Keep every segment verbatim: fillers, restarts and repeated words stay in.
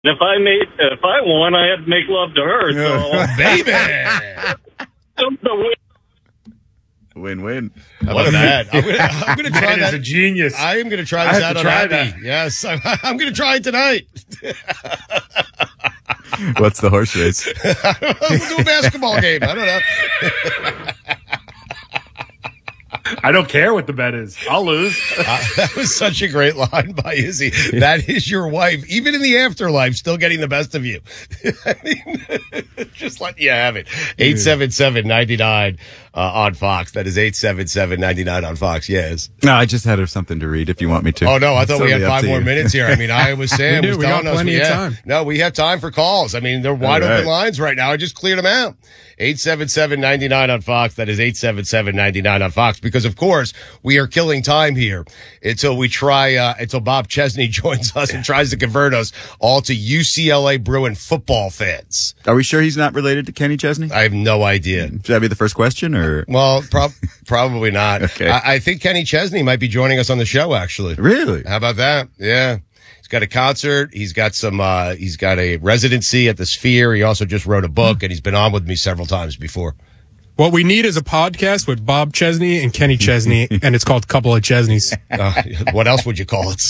If I made, if I won, I had to make love to her. So, baby, win-win. How about that? I'm gonna, I'm gonna try Man that. is a genius. I am gonna try I this have out to on try Abby. that. Yes, I'm, I'm gonna try it tonight. What's the horse race? We'll do a basketball game. I don't know. I don't care what the bet is. I'll lose. Uh, that was such a great line by Izzy. That is your wife, even in the afterlife, still getting the best of you. I mean, just letting you have it. eight seven seven, nine nine uh, on Fox. That is eight seven seven, nine nine on Fox. Yes. No, I just had her something to read if you want me to. Oh, no, I thought It's we had totally up five to more you. minutes here. I mean, I was Sam We do. was We got telling us. plenty we of had- time. No, we have time for calls. I mean, they're wide All right. open lines right now. I just cleared them out. eight seven seven, nine nine on Fox. That is eight seven seven, nine nine on Fox. Because, of course, we are killing time here until we try, uh, until Bob Chesney joins us and tries to convert us all to U C L A Bruin football fans. Are we sure he's not related to Kenny Chesney? I have no idea. Should that be the first question, or Well, prob- probably not. Okay. I-, I think Kenny Chesney might be joining us on the show, actually. really? How about that? Yeah. He's got a concert. He's got some, uh, he's got a residency at the Sphere. He also just wrote a book, and he's been on with me several times before. What we need is a podcast with Bob Chesney and Kenny Chesney, and it's called Couple of Chesneys. Uh, what else would you call it?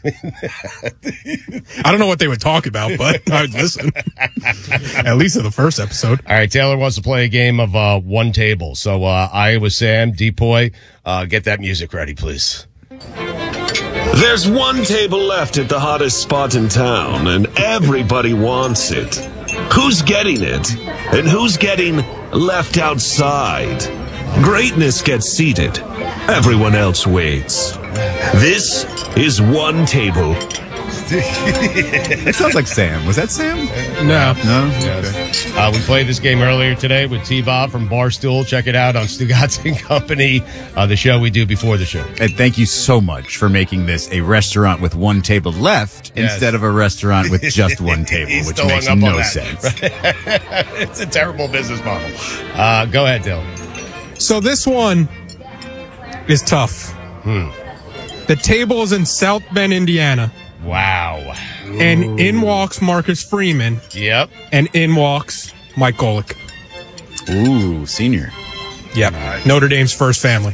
I don't know what they would talk about, but I would listen. At least in the first episode. All right. Taylor wants to play a game of, uh, one table. So, uh, Iowa Sam, Depoy, uh, get that music ready, please. There's one table left at the hottest spot in town, and everybody wants it. Who's getting it? And who's getting left outside? Greatness gets seated. Everyone else waits. This is One Table. It sounds like Sam. Was that Sam? No. No? Yes. Uh, we played this game earlier today with T-Bob from Barstool. Check it out on Stugatz and Company, uh, the show we do before the show. And thank you so much for making this a restaurant with one table left Yes. instead of a restaurant with just one table, He's which still makes hung up on no that. sense. It's a terrible business model. Uh, go ahead, Dylan. So this one is tough. Hmm. The table is in South Bend, Indiana, Wow. and in walks Marcus Freeman, Yep. and in walks Mike Golick. Ooh, senior. Yep. Notre Dame's first family.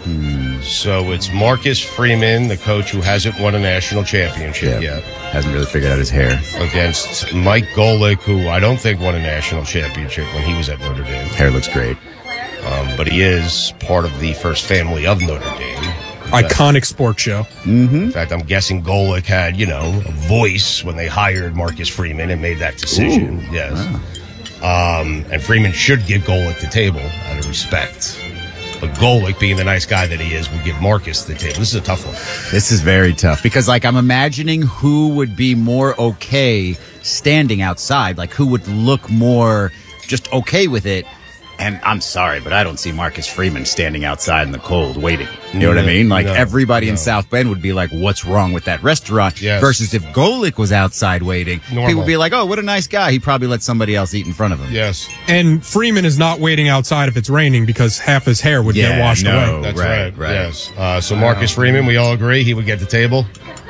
So it's Marcus Freeman, the coach who hasn't won a national championship Yeah. yet, Hasn't really figured out his hair. against Mike Golick, who I don't think won a national championship when he was at Notre Dame. Hair looks great. Um, but he is part of the first family of Notre Dame. Iconic sports show. In fact, I'm guessing Golick had, you know, a voice when they hired Marcus Freeman and made that decision. Ooh, yes. Um, and Freeman should give Golick the table out of respect. But Golick, being the nice guy that he is, would give Marcus the table. This is a tough one. This is very tough because, like, I'm imagining who would be more okay standing outside, like who would look more just okay with it. And I'm sorry, but I don't see Marcus Freeman standing outside in the cold waiting. You know what I mean? Like, No, everybody in no. South Bend would be like, what's wrong with that restaurant? Yes. Versus if Golick was outside waiting, Normal. people would be like, oh, what a nice guy. He probably let somebody else eat in front of him. Yes. And Freeman is not waiting outside if it's raining because half his hair would get Yeah, washed no. away. That's Right, right. right. Yes. Uh, so Marcus Freeman, we all agree he would get the table.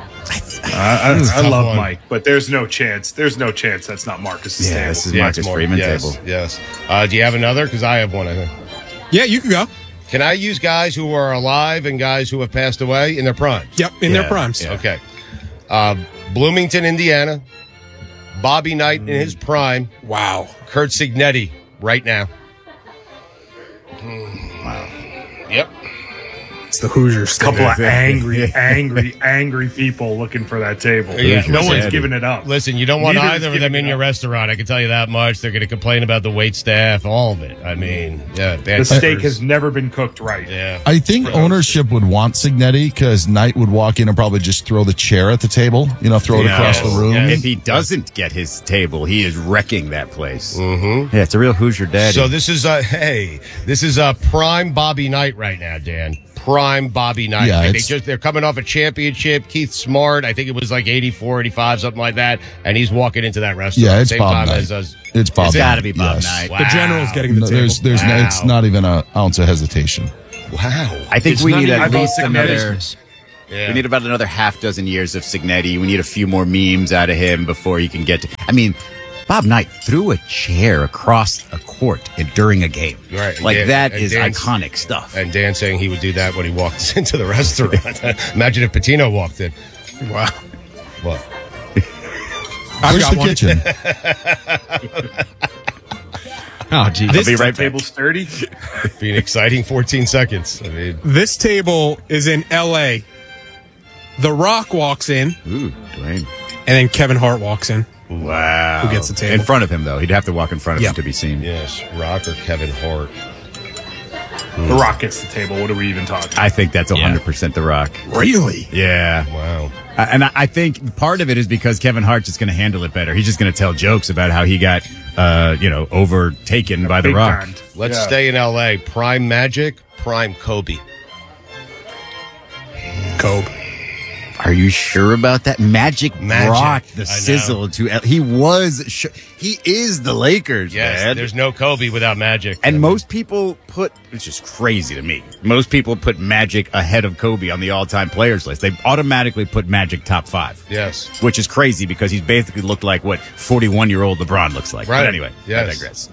I, I, I tough love one. Mike, but there's no chance. There's no chance that's not Marcus's Yeah, table. this is Yeah, Marcus it's more- Freeman yes, table. Yes. Uh, do you have another? Because I have one, I think. Yeah, you can go. Can I use guys who are alive and guys who have passed away in their primes? Yep, in Yeah, their primes. yeah. Okay. Uh, Bloomington, Indiana. Bobby Knight in his prime. Wow. Kurt Signetti right now. Wow. Yep. It's the Hoosiers. A couple of Yeah. angry, angry, angry people looking for that table. Yeah, no listen, one's giving it up. Listen, you don't want Neither is either of giving them it in your up. restaurant. I can tell you that much. They're going to complain about the wait staff, all of it. I mean, yeah, bad The steak servers. has never been cooked right. Yeah. I think ownership would want Signetti because Knight would walk in and probably just throw the chair at the table, you know, throw it across the room. Yes. If he doesn't get his table, he is wrecking that place. Mm-hmm. Yeah, it's a real Hoosier daddy. So this is uh hey, this is uh prime Bobby Knight right now, Dan. Prime Bobby Knight. Yeah, Like, they it's- just they're coming off a championship. Keith Smart, I think it was like eighty-four, eighty-five, something like that, and he's walking into that restaurant. Yeah, it's same Bob time Knight. as us. It's Bob. Is it? Knight, gotta be Bob yes. Knight. Wow. The general's getting the No, table. there's, there's, no, it's Wow. not even an ounce of hesitation. Wow. I think It's we not need even at about least Signetti. another. Yeah. We need about another half dozen years of Cignetti. We need a few more memes out of him before he can get to. I mean, Bob Knight threw a chair across a court during a game. Right. And Like, Dan- that and is Dan's- iconic stuff. And Dan saying he would do that when he walked into the restaurant. Imagine if Patino walked in. Wow. What? I've Where's got the one. kitchen? Oh, geez. This- I'll be right back. Table sturdy. Be an exciting fourteen seconds. I mean, This table is in L A. The Rock walks in, Ooh, Dwayne. and then Kevin Hart walks in. Wow. Who gets the table? In front of him, though. He'd have to walk in front of Yeah. him to be seen. yes, Rock or Kevin Hart. The Rock gets the table. What are we even talking? I think that's one hundred percent The Rock. Really? Yeah. Wow. Uh, and I, I think part of it is because Kevin Hart's just going to handle it better. He's just going to tell jokes about how he got, uh, you know, overtaken by The Big Rock. time. Let's Yeah. stay in L A. Prime Magic, Prime Kobe. Kobe. Are you sure about that? Magic, Magic. brought the I know. sizzle to. L- he was. Sh- he is the Lakers. Yes, man. there's no Kobe without Magic. And most people put, it's just crazy to me. Most people put Magic ahead of Kobe on the all-time players list. They automatically put Magic top five. Yes. Which is crazy because he's basically looked like what forty-one-year-old LeBron looks like. Right. But anyway, Yes. I digress.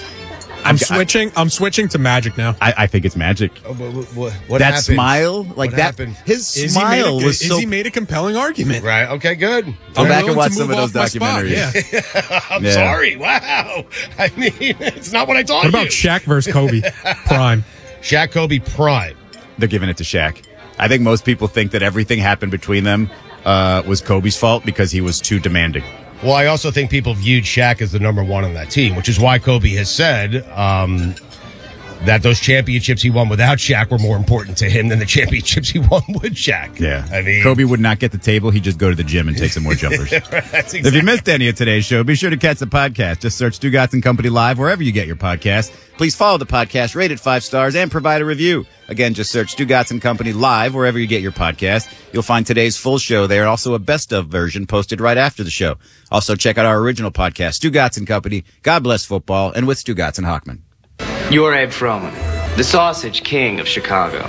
I'm switching. I'm switching to Magic now. I, I think it's Magic. Oh, but what, what, what that happened? smile, like What that, happened? his Is he made smile a, was is so. he made a compelling argument? Right. Okay, good. Go I'm back and willing watch to some of move those off my spot, documentaries. Yeah. I'm Yeah. sorry. Wow. I mean, it's not what I thought What about you. Shaq versus Kobe? Prime. Shaq Kobe Prime. They're giving it to Shaq. I think most people think that everything happened between them uh, was Kobe's fault because he was too demanding. Well, I also think people viewed Shaq as the number one on that team, which is why Kobe has said um, that those championships he won without Shaq were more important to him than the championships he won with Shaq. Yeah. I mean, Kobe would not get the table. He'd just go to the gym and take some more jumpers. that's If exactly. you missed any of today's show, be sure to catch the podcast. Just search Stugotz and Company Live wherever you get your podcast. Please follow the podcast, rate it five stars, and provide a review. Again, just search Stugotz and Company Live wherever you get your podcast. You'll find today's full show there, also a best of version posted right after the show. Also, check out our original podcast, Stugotz and Company, God Bless Football, and with Stugotz and Hockman. You're Abe Froman, the sausage king of Chicago.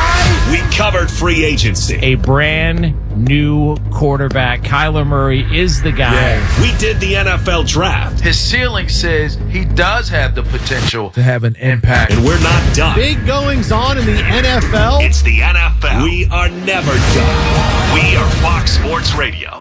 We covered free agency. A brand new quarterback. Kyler Murray is the guy. We did the N F L draft. His ceiling says he does have the potential to have an impact. And we're not done. Big goings on in the N F L. It's the N F L. We are never done. We are Fox Sports Radio.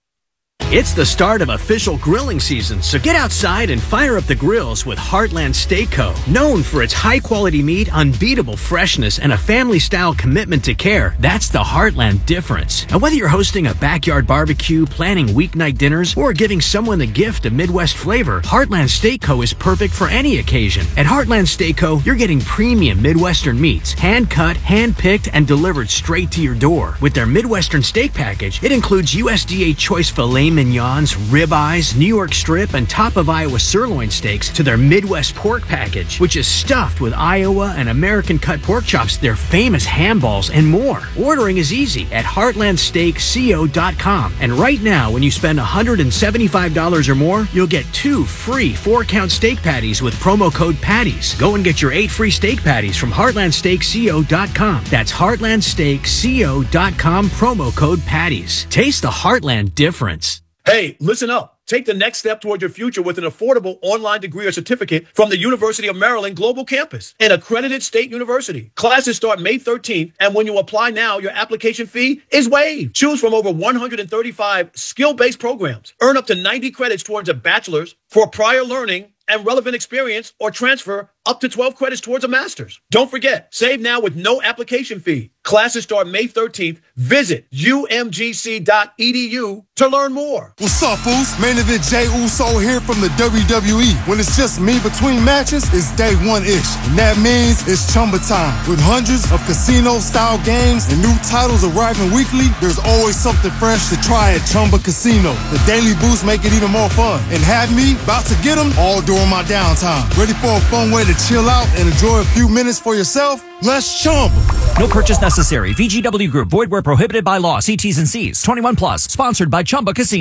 It's the start of official grilling season, so get outside and fire up the grills with Heartland Steak Co. Known for its high-quality meat, unbeatable freshness, and a family-style commitment to care, that's the Heartland difference. And whether you're hosting a backyard barbecue, planning weeknight dinners, or giving someone the gift of Midwest flavor, Heartland Steak Co. is perfect for any occasion. At Heartland Steak Co., you're getting premium Midwestern meats, hand-cut, hand-picked, and delivered straight to your door. With their Midwestern steak package, it includes U S D A choice filet mignons, ribeyes, New York strip, and top of Iowa sirloin steaks to their Midwest pork package, which is stuffed with Iowa and American cut pork chops, their famous ham balls, and more. Ordering is easy at heartland steak co dot com. And right now, when you spend one hundred seventy-five dollars or more, you'll get two free four-count steak patties with promo code PATTIES. Go and get your eight free steak patties from heartland steak co dot com. That's heartland steak co dot com, promo code PATTIES. Taste the Heartland difference. Hey, listen up. Take the next step toward your future with an affordable online degree or certificate from the University of Maryland Global Campus, an accredited state university. Classes start May thirteenth, and when you apply now, your application fee is waived. Choose from over one hundred thirty-five skill-based programs. Earn up to ninety credits towards a bachelor's for prior learning and relevant experience, or transfer up to twelve credits towards a master's. Don't forget, save now with no application fee. Classes start May thirteenth. Visit U M G C dot E D U to learn more. What's up, fools? Main event Jay Uso here from the W W E. When it's just me between matches, it's day one-ish. And that means it's Chumba time. With hundreds of casino-style games and new titles arriving weekly, there's always something fresh to try at Chumba Casino. The daily boosts make it even more fun. And have me about to get them all during my downtime. Ready for a fun way to chill out and enjoy a few minutes for yourself? Let's Chumba. No purchase necessary. V G W Group. Void where prohibited by law. See T's and C's. twenty-one plus. Sponsored by Chumba Casino.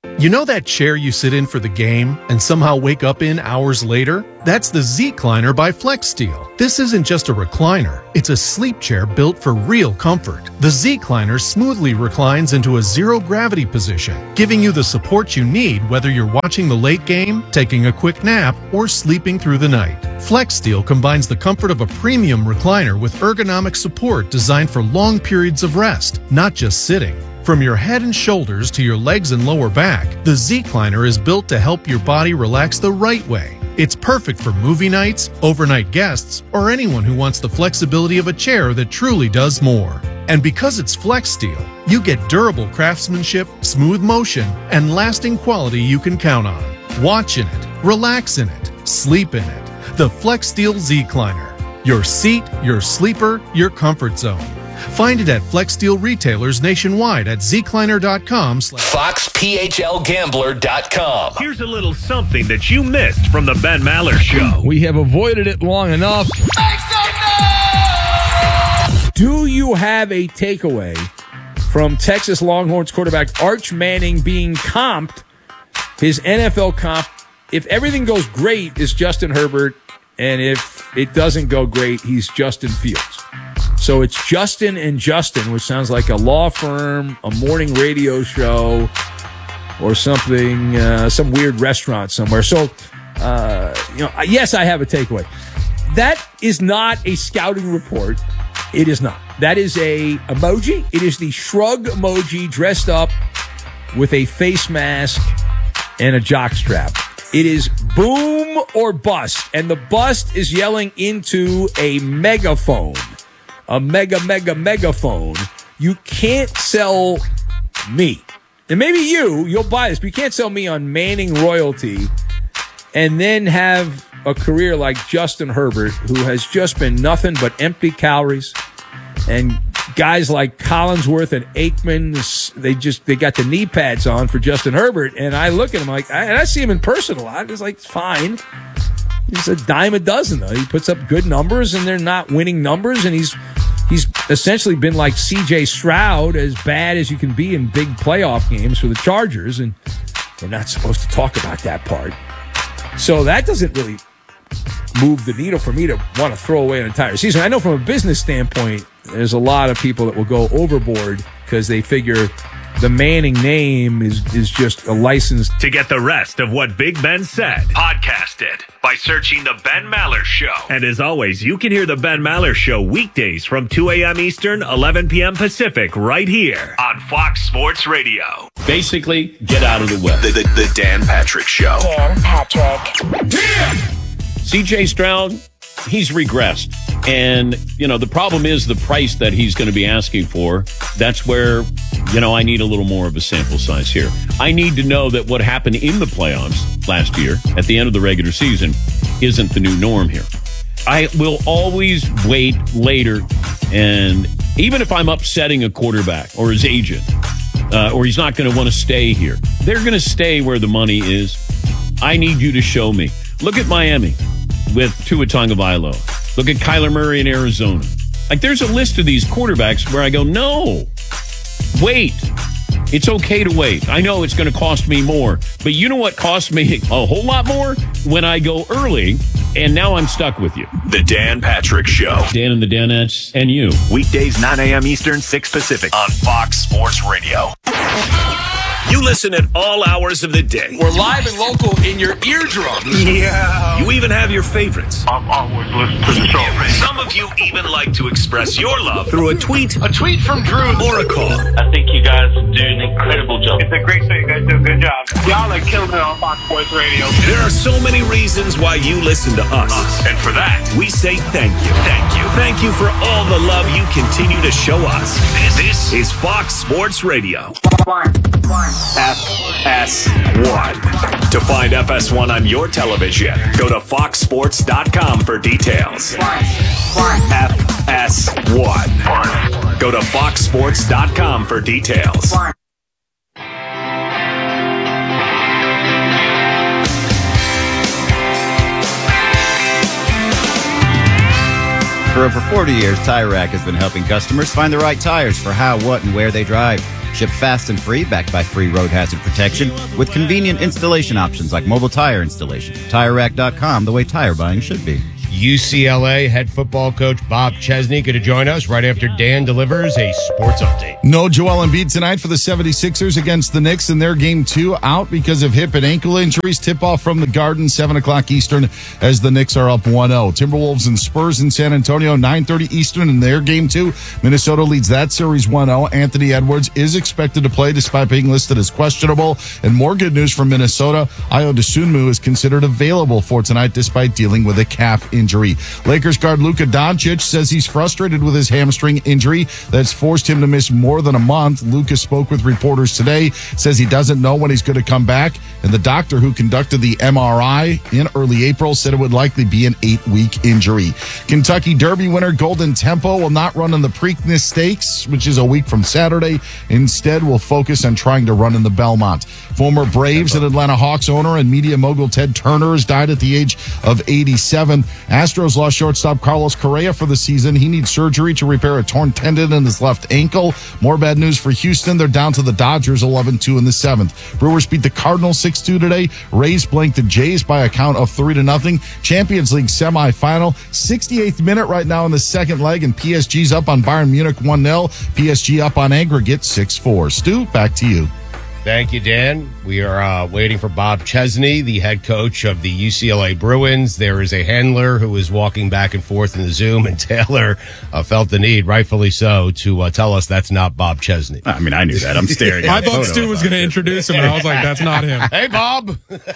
You know that chair you sit in for the game and somehow wake up in hours later? That's the Z-Cliner by FlexSteel. This isn't just a recliner. It's a sleep chair built for real comfort. The Z-Cliner smoothly reclines into a zero-gravity position, giving you the support you need whether you're watching the late game, taking a quick nap, or sleeping through the night. FlexSteel combines the comfort of a premium recliner with ergonomic support designed for long periods of rest, not just sitting. From your head and shoulders to your legs and lower back, the Z-Cliner is built to help your body relax the right way. It's perfect for movie nights, overnight guests, or anyone who wants the flexibility of a chair that truly does more. And because it's FlexSteel, you get durable craftsmanship, smooth motion, and lasting quality you can count on. Watch in it, relax in it, sleep in it. The FlexSteel Z-Cliner. Your seat, your sleeper, your comfort zone. Find it at FlexSteel retailers nationwide at z cliner dot com. Fox P H L Gambler dot com. Here's a little something that you missed from the Ben Maller Show. We have avoided it long enough. Make some noise! Do you have a takeaway from Texas Longhorns quarterback Arch Manning being comped, his N F L comp? If everything goes great, is Justin Herbert, and if it doesn't go great, he's Justin Fields. So it's Justin and Justin, which sounds like a law firm, a morning radio show, or something, uh, some weird restaurant somewhere. So, uh, you know, yes, I have a takeaway. That is not a scouting report. It is not. That is a emoji. It is the shrug emoji dressed up with a face mask and a jockstrap. It is boom or bust, and the bust is yelling into a megaphone. A mega, mega, megaphone. You can't sell me. And maybe you, you'll buy this, but you can't sell me on Manning royalty and then have a career like Justin Herbert, who has just been nothing but empty calories. And guys like Collinsworth and Aikman, they just, they got the knee pads on for Justin Herbert. And I look at him like, and I see him in person a lot. It's like, it's fine. He's a dime a dozen, though. He puts up good numbers, and they're not winning numbers, and he's he's essentially been like C J Stroud, as bad as you can be in big playoff games for the Chargers, and we're not supposed to talk about that part. So that doesn't really move the needle for me to want to throw away an entire season. I know from a business standpoint, there's a lot of people that will go overboard because they figure the Manning name is is just a license. To get the rest of what Big Ben said, podcast it by searching The Ben Maller Show. And as always, you can hear The Ben Maller Show weekdays from two a.m. Eastern, eleven p.m. Pacific, right here on Fox Sports Radio. Basically, get out of the way. The, the, the Dan Patrick Show. Dan Patrick. Yeah! C J Stroud, he's regressed. And, you know, the problem is the price that he's going to be asking for. That's where, you know, I need a little more of a sample size here. I need to know that what happened in the playoffs last year at the end of the regular season isn't the new norm here. I will always wait later. And even if I'm upsetting a quarterback or his agent, uh, or he's not going to want to stay here, they're going to stay where the money is. I need you to show me. Look at Miami with Tua Tagovailoa. Look at Kyler Murray in Arizona. Like, there's a list of these quarterbacks where I go, no, wait. It's okay to wait. I know it's going to cost me more. But you know what cost me a whole lot more? When I go early, and now I'm stuck with you. The Dan Patrick Show. Dan and the Danettes and you. Weekdays, nine a.m. Eastern, six Pacific. On Fox Sports Radio. You listen at all hours of the day. We're live and local in your eardrums. Yeah. You even have your favorites. I've always listened to the show. Some of you even like to express your love through a tweet, A tweet from Drew. or a call. I think you guys do an incredible job. It's a great show. You guys do a good job. Y'all are killing it on Fox Sports Radio. There are so many reasons why you listen to us. And for that, we say thank you. Thank you. Thank you for all the love you continue to show us. This is Fox Sports Radio. One. One. F S one. To find F S one on your television, go to fox sports dot com for details. One. One. F S one. Go to fox sports dot com for details. One. For over forty years, Tire Rack has been helping customers find the right tires for how, what, and where they drive. Ship fast and free, backed by free road hazard protection, with convenient installation options like mobile tire installation. Tire Rack dot com, the way tire buying should be. U C L A head football coach Bob Chesney going to join us right after Dan delivers a sports update. No Joel Embiid tonight for the seventy-sixers against the Knicks in their game two, out because of hip and ankle injuries. Tip-off from the Garden, seven o'clock Eastern, as the Knicks are up one oh. Timberwolves and Spurs in San Antonio, nine thirty Eastern in their game two. Minnesota leads that series one oh. Anthony Edwards is expected to play despite being listed as questionable. And more good news from Minnesota, Ayo Dosunmu is considered available for tonight despite dealing with a calf injury. Injury. Lakers guard Luka Doncic says he's frustrated with his hamstring injury that's forced him to miss more than a month. Luka spoke with reporters today, says he doesn't know when he's going to come back, and the doctor who conducted the M R I in early April said it would likely be an eight-week injury. Kentucky Derby winner Golden Tempo will not run in the Preakness Stakes, which is a week from Saturday. Instead, will focus on trying to run in the Belmont. Former Braves and Atlanta Hawks owner and media mogul Ted Turner has died at the age of eighty-seven. Astros lost shortstop Carlos Correa for the season. He needs surgery to repair a torn tendon in his left ankle. More bad news for Houston. They're down to the Dodgers eleven two in the seventh. Brewers beat the Cardinals six two today. Rays blanked the Jays by a count of three to nothing. Champions League semifinal. sixty-eighth minute right now in the second leg, and P S G's up on Bayern Munich one nil. P S G up on aggregate six four. Stu, back to you. Thank you, Dan. We are uh, waiting for Bob Chesney, the head coach of the U C L A Bruins. There is a handler who is walking back and forth in the Zoom, and Taylor uh, felt the need, rightfully so, to uh, tell us that's not Bob Chesney. I mean, I knew that. I'm staring at I thought Stu was going to introduce him, and I was like, that's not him. Hey, Bob.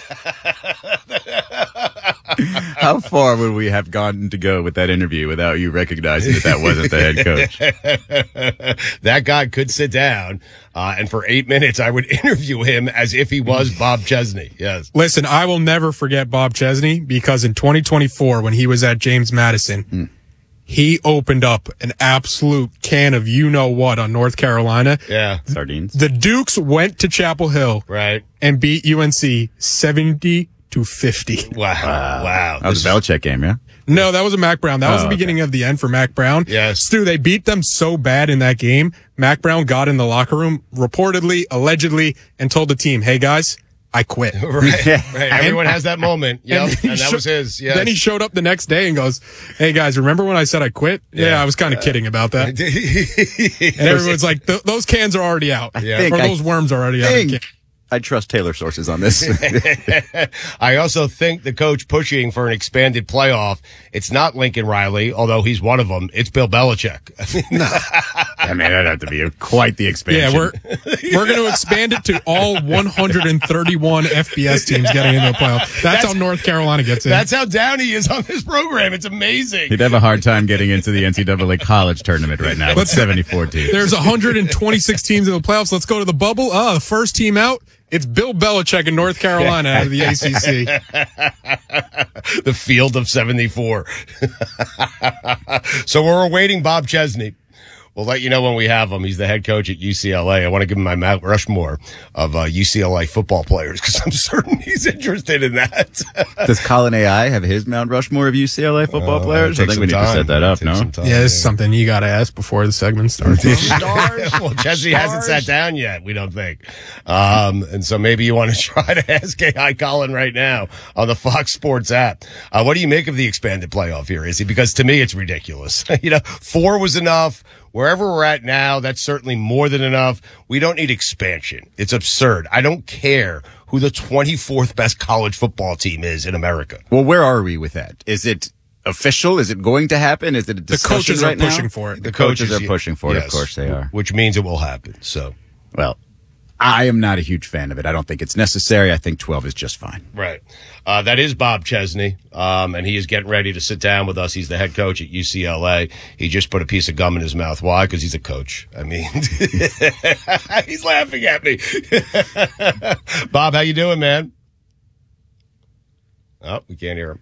How far would we have gotten to go with that interview without you recognizing that that wasn't the head coach? That guy could sit down, uh, and for eight minutes, I would interview him as if he was Bob Chesney. Yes. Listen, I will never forget Bob Chesney, because in twenty twenty-four, when he was at James Madison, mm. he opened up an absolute can of you-know-what on North Carolina. Yeah. Sardines. The Dukes went to Chapel Hill. Right. And beat U N C seventy to fifty. Wow. Wow. wow. That was a Belichick game, yeah? No, that was a Mac Brown. That oh, was the beginning okay. of the end for Mac Brown. Yes. Stu, they beat them so bad in that game. Mac Brown got in the locker room, reportedly, allegedly, and told the team, hey, guys, I quit. right. right. Everyone has that moment. Yep. And, and that sho- was his. Yes. Then he showed up the next day and goes, hey, guys, remember when I said I quit? Yeah, yeah I was kind of uh, kidding about that. And everyone's like, those cans are already out. Yeah. Or those I worms are already out. Of the can. I trust Taylor sources on this. I also think the coach pushing for an expanded playoff, it's not Lincoln Riley, although he's one of them. It's Bill Belichick. I mean, that'd have to be quite the expansion. Yeah, we're we're going to expand it to all one hundred thirty-one F B S teams getting into the playoff. That's, that's how North Carolina gets in. That's how down he is on this program. It's amazing. He'd have a hard time getting into the N C double A college tournament right now with seventy-four teams. There's one hundred twenty-six teams in the playoffs. Let's go to the bubble. Oh, the first team out. It's Bill Belichick in North Carolina out of the A C C. The field of seventy-four. So we're awaiting Bob Chesney. We'll let you know when we have him. He's the head coach at U C L A. I want to give him my Mount Rushmore of uh, U C L A football players because I'm certain he's interested in that. Does Colin A I have his Mount Rushmore of U C L A football uh, players? I think we need time. to set that up, no? Time, yeah, this is yeah. something you got to ask before the segment starts. Stars, well, Chesney stars. hasn't sat down yet, we don't think. Um, and so maybe you want to try to ask A I Colin right now on the Fox Sports app. Uh, what do you make of the expanded playoff here, Izzy? Because to me, it's ridiculous. You know, four was enough. Wherever we're at now, that's certainly more than enough. We don't need expansion. It's absurd. I don't care who the twenty-fourth best college football team is in America. Well, where are we with that? Is it official? Is it going to happen? Is it a discussion The coaches right are pushing now? for it. The, the coaches, coaches are pushing for it. Yes. Of course they are. Which means it will happen. So, well, I am not a huge fan of it. I don't think it's necessary. I think twelve is just fine. Right. Uh, that is Bob Chesney, um, and he is getting ready to sit down with us. He's the head coach at U C L A. He just put a piece of gum in his mouth. Why? Because he's a coach. I mean, he's laughing at me. Bob, how you doing, man? Oh, we can't hear him.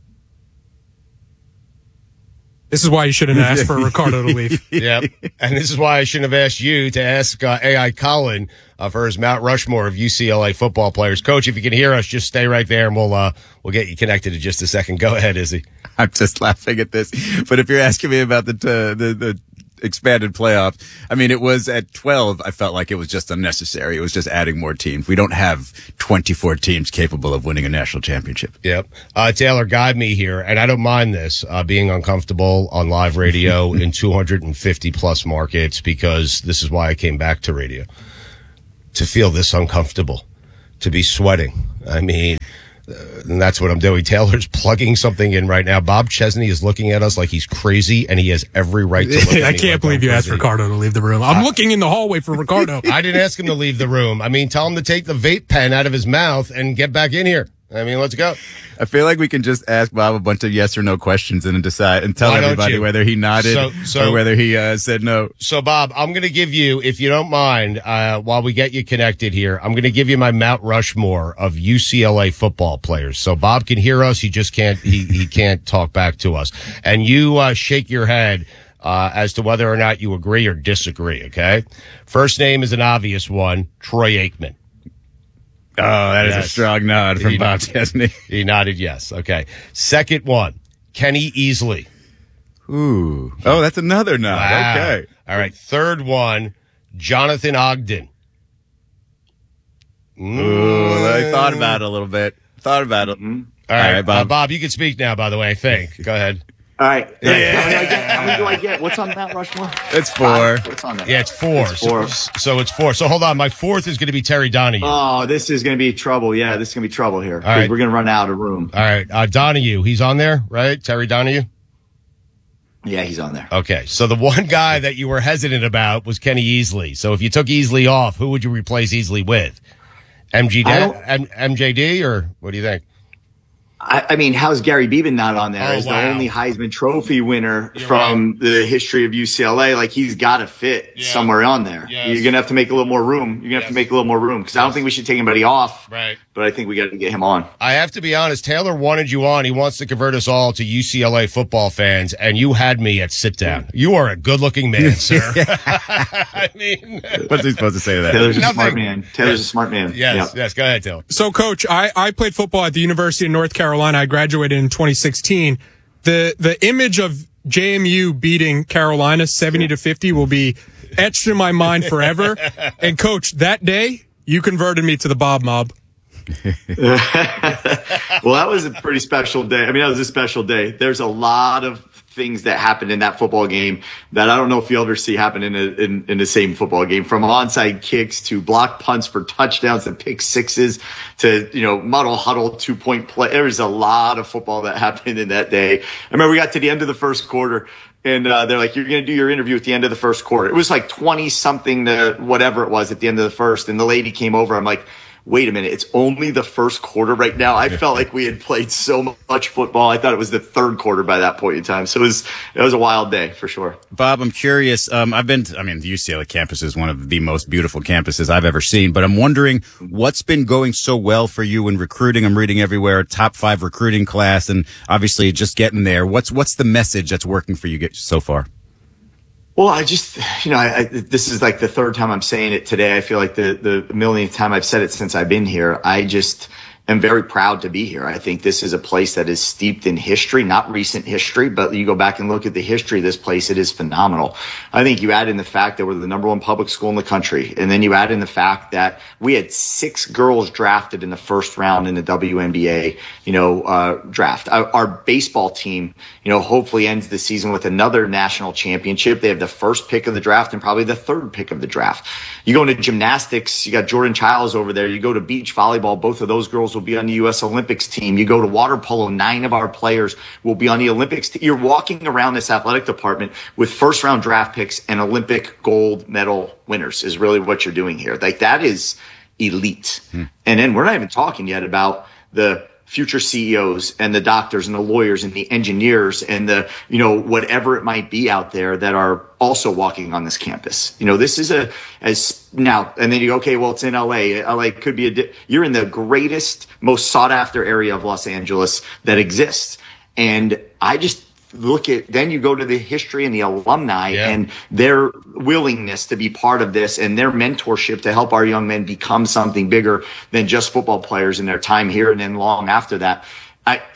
This is why you shouldn't ask for Ricardo to leave. Yep. And this is why I shouldn't have asked you to ask uh, A I Colin uh, for his Mount Rushmore of U C L A football players. Coach, if you can hear us, just stay right there and we'll uh, we'll get you connected in just a second. Go ahead, Izzy. I'm just laughing at this. But if you're asking me about the uh, the, the expanded playoffs. I mean, it was at twelve. I felt like it was just unnecessary. It was just adding more teams. We don't have twenty-four teams capable of winning a national championship. Yep. Uh, Taylor, guide me here, and I don't mind this uh, being uncomfortable on live radio in two hundred fifty plus markets, because this is why I came back to radio, to feel this uncomfortable, to be sweating. I mean, uh, and that's what I'm doing. Taylor's plugging something in right now. Bob Chesney is looking at us like he's crazy, and he has every right to look at I me can't like believe I'm you asked crazy. Ricardo to leave the room. I'm uh, looking in the hallway for Ricardo. I didn't ask him to leave the room. I mean, tell him to take the vape pen out of his mouth and get back in here. I mean, let's go. I feel like we can just ask Bob a bunch of yes or no questions and then decide and tell Why don't everybody you? whether he nodded So- so- or whether he uh, said no. So, Bob, I'm going to give you, if you don't mind, uh, while we get you connected here, I'm going to give you my Mount Rushmore of U C L A football players. So Bob can hear us. He just can't, he, he can't talk back to us. And you, uh, shake your head, uh, as to whether or not you agree or disagree. Okay. First name is an obvious one. Troy Aikman. Oh, that is Yes. a strong nod from He- Bob Chesney. He nodded yes. Okay. Second one, Kenny Easley. Ooh. Oh, that's another nod. Wow. Okay. All right. Third one, Jonathan Ogden. Ooh, I thought about it a little bit. Thought about it. All right, All right, Bob. Bob. Uh, Bob, you can speak now, by the way, I think. Go ahead. All right. Yeah. How many do I get? How many do I get? What's on Mount Rushmore? It's four. Five. What's on that? Yeah, it's four. It's four. So, so it's four. So hold on. My fourth is going to be Terry Donahue. Oh, this is going to be trouble. Yeah, this is going to be trouble here. 'Cause right. We're going to run out of room. All right. Uh, Donahue, he's on there, right? Terry Donahue? Yeah, he's on there. Okay. So the one guy that you were hesitant about was Kenny Easley. So if you took Easley off, who would you replace Easley with? M G D, I don't- M- M J D, or what do you think? I, I mean, how's Gary Beeman not on there? Oh, As wow. the only Heisman Trophy winner You're from the history of U C L A. Like, he's got to fit Yeah. somewhere on there. Yes. You're going to have to make a little more room. You're going to have Yes. to make a little more room because I don't think we should take anybody off. Right. But I think we got to get him on. I have to be honest. Taylor wanted you on. He wants to convert us all to U C L A football fans, and you had me at sit down. You are a good-looking man, sir. I mean, What's he supposed to say to that? Taylor's a Nothing. smart man. Taylor's a smart man. yes, Yeah. yes. Go ahead, Taylor. So, Coach, I, I played football at the University of North Carolina. I graduated in twenty sixteen. The the image of J M U beating Carolina seventy to fifty will be etched in my mind forever. And, Coach, that day, you converted me to the Bob Mob. Well, that was a pretty special day. I mean, that was a special day. There's a lot of things that happened in that football game that I don't know if you'll ever see happen in, a, in, in the same football game, from onside kicks to block punts for touchdowns to pick sixes to, you know, muddle huddle two point play. There was a lot of football that happened in that day. I remember we got to the end of the first quarter and uh, they're like, you're going to do your interview at the end of the first quarter. It was like twenty something to whatever it was at the end of the first. And the lady came over. I'm like, wait a minute, it's only the first quarter right now. I felt like we had played so much football. I thought it was the third quarter by that point in time. So it was, it was a wild day for sure. Bob, I'm curious. Um, I've been, to, I mean, the U C L A campus is one of the most beautiful campuses I've ever seen, but I'm wondering what's been going so well for you in recruiting. I'm reading everywhere, top five recruiting class, and obviously just getting there. What's, what's the message that's working for you so far? Well, I just, you know, I, I, this is like the third time I'm saying it today. I feel like the, the millionth time I've said it since I've been here. I just am very proud to be here. I think this is a place that is steeped in history, not recent history, but you go back and look at the history of this place, it is phenomenal. I think you add in the fact that we're the number one public school in the country. And then you add in the fact that we had six girls drafted in the first round in the W N B A, you know, uh, draft. Our, our baseball team, you know, hopefully ends the season with another national championship. They have the first pick of the draft and probably the third pick of the draft. You go into gymnastics, you got Jordan Childs over there. You go to beach volleyball, both of those girls will be on the U S Olympics team. You go to water polo, nine of our players will be on the Olympics team. You're walking around this athletic department with first round draft picks and Olympic gold medal winners is really what you're doing here. Like, that is elite. Hmm. And then we're not even talking yet about the future C E Os and the doctors and the lawyers and the engineers and the, you know, whatever it might be out there that are also walking on this campus. You know, this is a, as now, and then you go, okay, well, it's in L A. L A could be a, di- you're in the greatest, most sought after area of Los Angeles that exists. And I just look at, then you go to the history and the alumni yeah. and their willingness to be part of this and their mentorship to help our young men become something bigger than just football players in their time here and then long after that. I, it,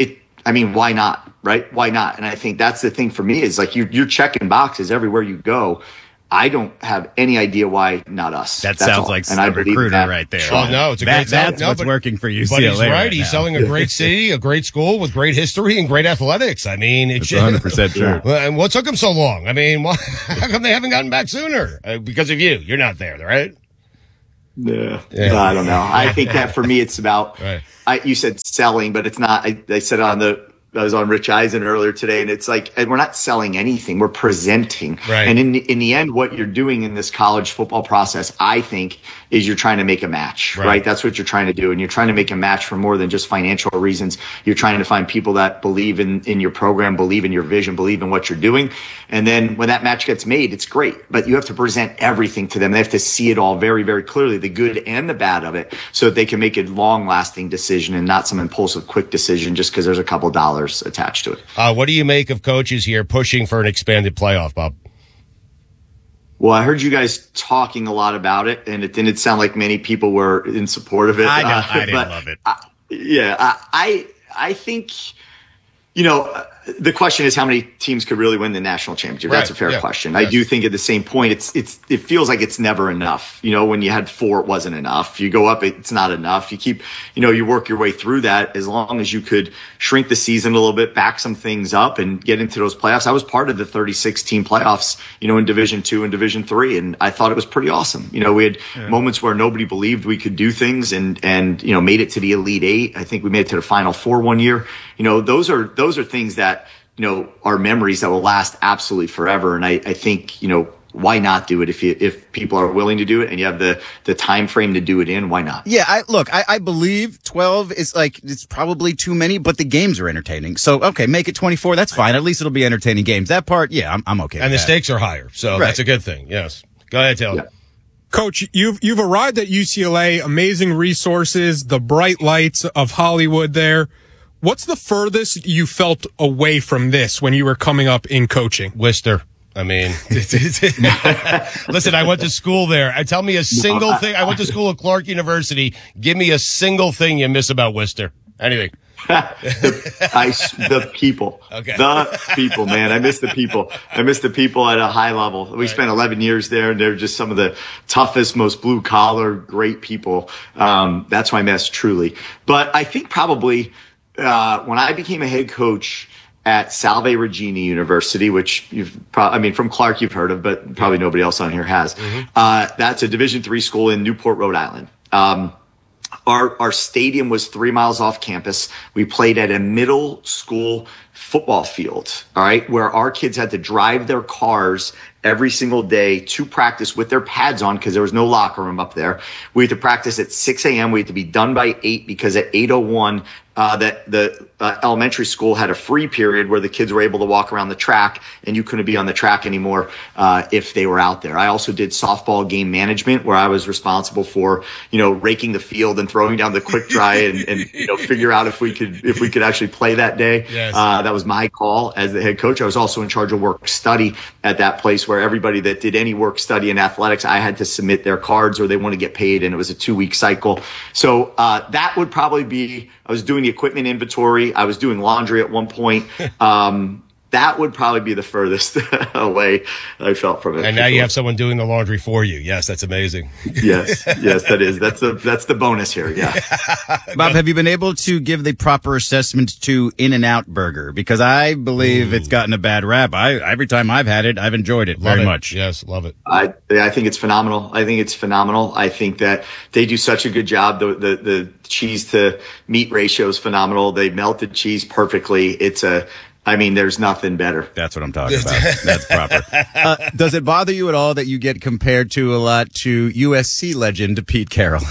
I mean, why not? Right? Why not? And I think that's the thing for me is like you're, you're checking boxes everywhere you go. I don't have any idea why not us. That That's sounds all. like and a I believe recruiter that. right there. Oh, no, it's a that, great That's no, what's but, working for U C L A. But he's right. right he's now. selling a great city, a great school with great history and great athletics. I mean, it's That's one hundred percent true. Well, and what took him so long? I mean, why, how come they haven't gotten back sooner? Uh, because of you. You're not there, right? Yeah. yeah. I don't know. I think that for me, it's about, right. I, you said selling, but it's not, I, I said on the, I was on Rich Eisen earlier today, and it's like, and we're not selling anything. We're presenting. Right. And in the, in the end, what you're doing in this college football process, I think, is you're trying to make a match, right. right? That's what you're trying to do. And you're trying to make a match for more than just financial reasons. You're trying to find people that believe in, in your program, believe in your vision, believe in what you're doing. And then when that match gets made, it's great. But you have to present everything to them. They have to see it all very, very clearly, the good and the bad of it, so that they can make a long-lasting decision and not some impulsive, quick decision just because there's a couple dollars attached to it. Uh, what do you make of coaches here pushing for an expanded playoff, Bob? Well, I heard you guys talking a lot about it, and it didn't sound like many people were in support of it. I, uh, I didn't but love it. I, yeah, I, I, I think, you know, the question is how many teams could really win the national championship. Right. That's a fair yeah. question. Yes. I do think at the same point, it's it's it feels like it's never enough. You know, when you had four, it wasn't enough. You go up, it's not enough. You keep, you know, you work your way through that. As long as you could shrink the season a little bit, back some things up, and get into those playoffs. I was part of the thirty-six team playoffs, you know, in Division Two and Division Three, and I thought it was pretty awesome. You know, we had yeah. moments where nobody believed we could do things, and and you know, made it to the Elite Eight. I think we made it to the Final Four one year. You know, those are those are things that, you know, are memories that will last absolutely forever. And I, I think, you know, why not do it if you, if people are willing to do it and you have the, the time frame to do it in, why not? Yeah, I look, I, I believe twelve is like, it's probably too many, but the games are entertaining. So, okay, make it twenty-four. That's fine. At least it'll be entertaining games. That part, yeah, I'm, I'm okay And with the that. stakes are higher. So Right. that's a good thing. Yes. Go ahead, Taylor. Yeah. Coach, you've you've arrived at U C L A, amazing resources, the bright lights of Hollywood there. What's the furthest you felt away from this when you were coming up in coaching? Worcester. I mean, listen, I went to school there. I tell me a single thing. I went to school at Clark University. Give me a single thing you miss about Worcester. Anything. the, I, the people, Okay. the people, man. I miss the people. I miss the people at a high level. We right. spent eleven years there, and they're just some of the toughest, most blue collar, great people. Um, that's why I miss truly. But I think probably, uh, when I became a head coach at Salve Regina University, which you've probably, I mean, from Clark you've heard of, but probably nobody else on here has. Mm-hmm. Uh, that's a Division three school in Newport, Rhode Island. Um, Our our stadium was three miles off campus. We played at a middle school football field, all right, where our kids had to drive their cars every single day to practice with their pads on because there was no locker room up there. We had to practice at six a.m. We had to be done by eight because at eight oh one, uh, that the uh, elementary school had a free period where the kids were able to walk around the track, and you couldn't be on the track anymore uh, if they were out there. I also did softball game management, where I was responsible for, you know, raking the field and throwing down the quick dry and, and you know, figure out if we could if we could actually play that day. Yes. Uh, that was my call as the head coach. I was also in charge of work study at that place, where everybody that did any work study in athletics, I had to submit their cards or they want to get paid, and it was a two week cycle. So uh, that would probably be. I was doing the equipment inventory. I was doing laundry at one point. Um, that would probably be the furthest away I felt from it. And now you have someone doing the laundry for you. Yes, that's amazing. Yes, yes, that is. That's the that's the bonus here. Yeah. Bob, have you been able to give the proper assessment to In-N-Out Burger? Because I believe Ooh. it's gotten a bad rap. I every time I've had it, I've enjoyed it love very it. much. Yes, love it. I I think it's phenomenal. I think it's phenomenal. I think that they do such a good job. The the the cheese to meat ratio is phenomenal. They melt the cheese perfectly. It's a I mean, there's nothing better. That's what I'm talking about. That's proper. Uh, does it bother you at all that you get compared to a lot to U S C legend Pete Carroll?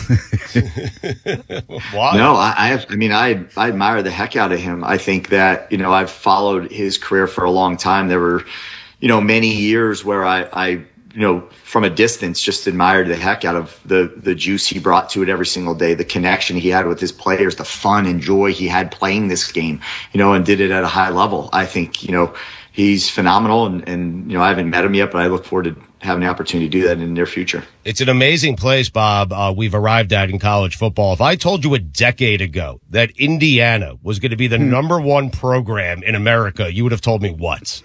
Why? No, I, I have. I mean, I I admire the heck out of him. I think that, you know, I've followed his career for a long time. There were, you know, many years where I, I you know, from a distance, just admired the heck out of the the juice he brought to it every single day, the connection he had with his players, the fun and joy he had playing this game, you know, and did it at a high level. I think, you know, he's phenomenal, and, and you know, I haven't met him yet, but I look forward to having the opportunity to do that in the near future. It's an amazing place, Bob. Uh, we've arrived at in college football. If I told you a decade ago that Indiana was going to be the hmm. number one program in America, you would have told me what?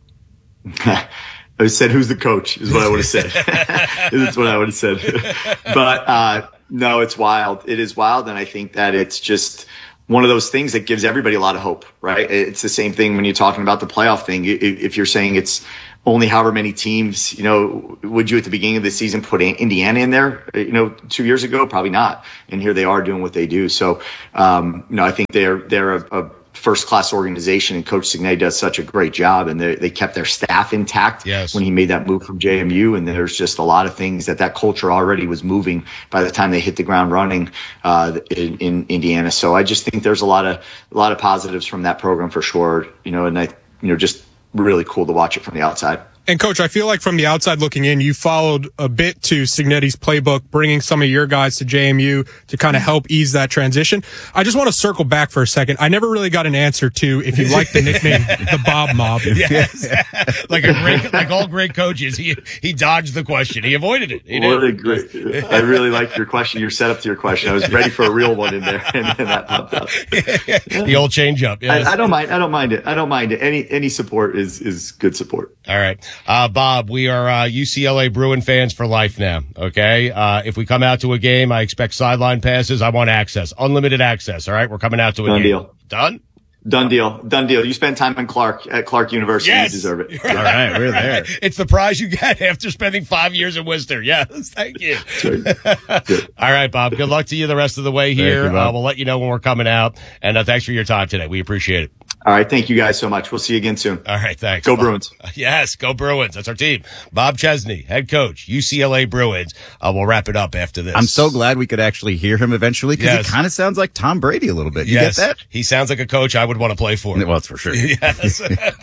I said, who's the coach is what I would have said. That's what I would have said. But, uh, no, it's wild. It is wild. And I think that it's just one of those things that gives everybody a lot of hope, right? It's the same thing when you're talking about the playoff thing. If you're saying it's only however many teams, you know, would you at the beginning of the season put Indiana in there, you know, two years ago? Probably not. And here they are doing what they do. So, um, you know, I think they're, they're a, a first-class organization, and Coach Cignetti does such a great job, and they, they kept their staff intact yes. when he made that move from J M U, and there's just a lot of things that that culture already was moving by the time they hit the ground running uh, in, in Indiana. So I just think there's a lot of a lot of positives from that program for sure, you know, and I, you know, just really cool to watch it from the outside. And, Coach, I feel like from the outside looking in, you followed a bit to Cignetti's playbook, bringing some of your guys to J M U to kind of help ease that transition. I just want to circle back for a second. I never really got an answer to if you like the nickname the Bob Mob. Yes. like a great, like all great coaches, he he dodged the question. He avoided it. He what a great! I really like your question. Your setup to your question. I was ready for a real one in there, and then that popped up. The old change up. Yes. I, I don't mind. I don't mind it. I don't mind it. Any any support is is good support. All right. Uh, Bob, we are uh, U C L A Bruin fans for life now, okay? Uh, if we come out to a game, I expect sideline passes. I want access, unlimited access, all right? We're coming out to a Done game. Deal. Done? Done deal. Done deal. You spend time in Clark at Clark University. Yes. You deserve it. All right, we're there. It's the prize you get after spending five years in Worcester. Yes, thank you. All right, Bob. Good luck to you the rest of the way here. You, uh, we'll let you know when we're coming out. And uh, thanks for your time today. We appreciate it. All right. Thank you guys so much. We'll see you again soon. All right. Thanks. Go Bob. Bruins. Yes. Go Bruins. That's our team. Bob Chesney, head coach, U C L A Bruins. Uh, we'll wrap it up after this. I'm so glad we could actually hear him eventually because Yes. he kind of sounds like Tom Brady a little bit. You yes. get that? He sounds like a coach I would want to play for. Well, that's for sure. Yes.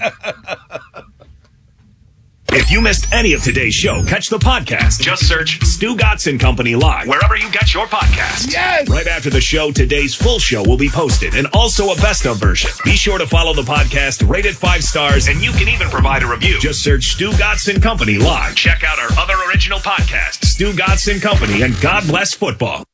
If you missed any of today's show, catch the podcast. Just search Stu Gatz and Company Live wherever you get your podcasts. Yes! Right after the show, today's full show will be posted and also a best of version. Be sure to follow the podcast, rate it five stars, and you can even provide a review. Just search Stu Gatz and Company Live. Check out our other original podcasts, Stu Gatz and Company, and God Bless Football.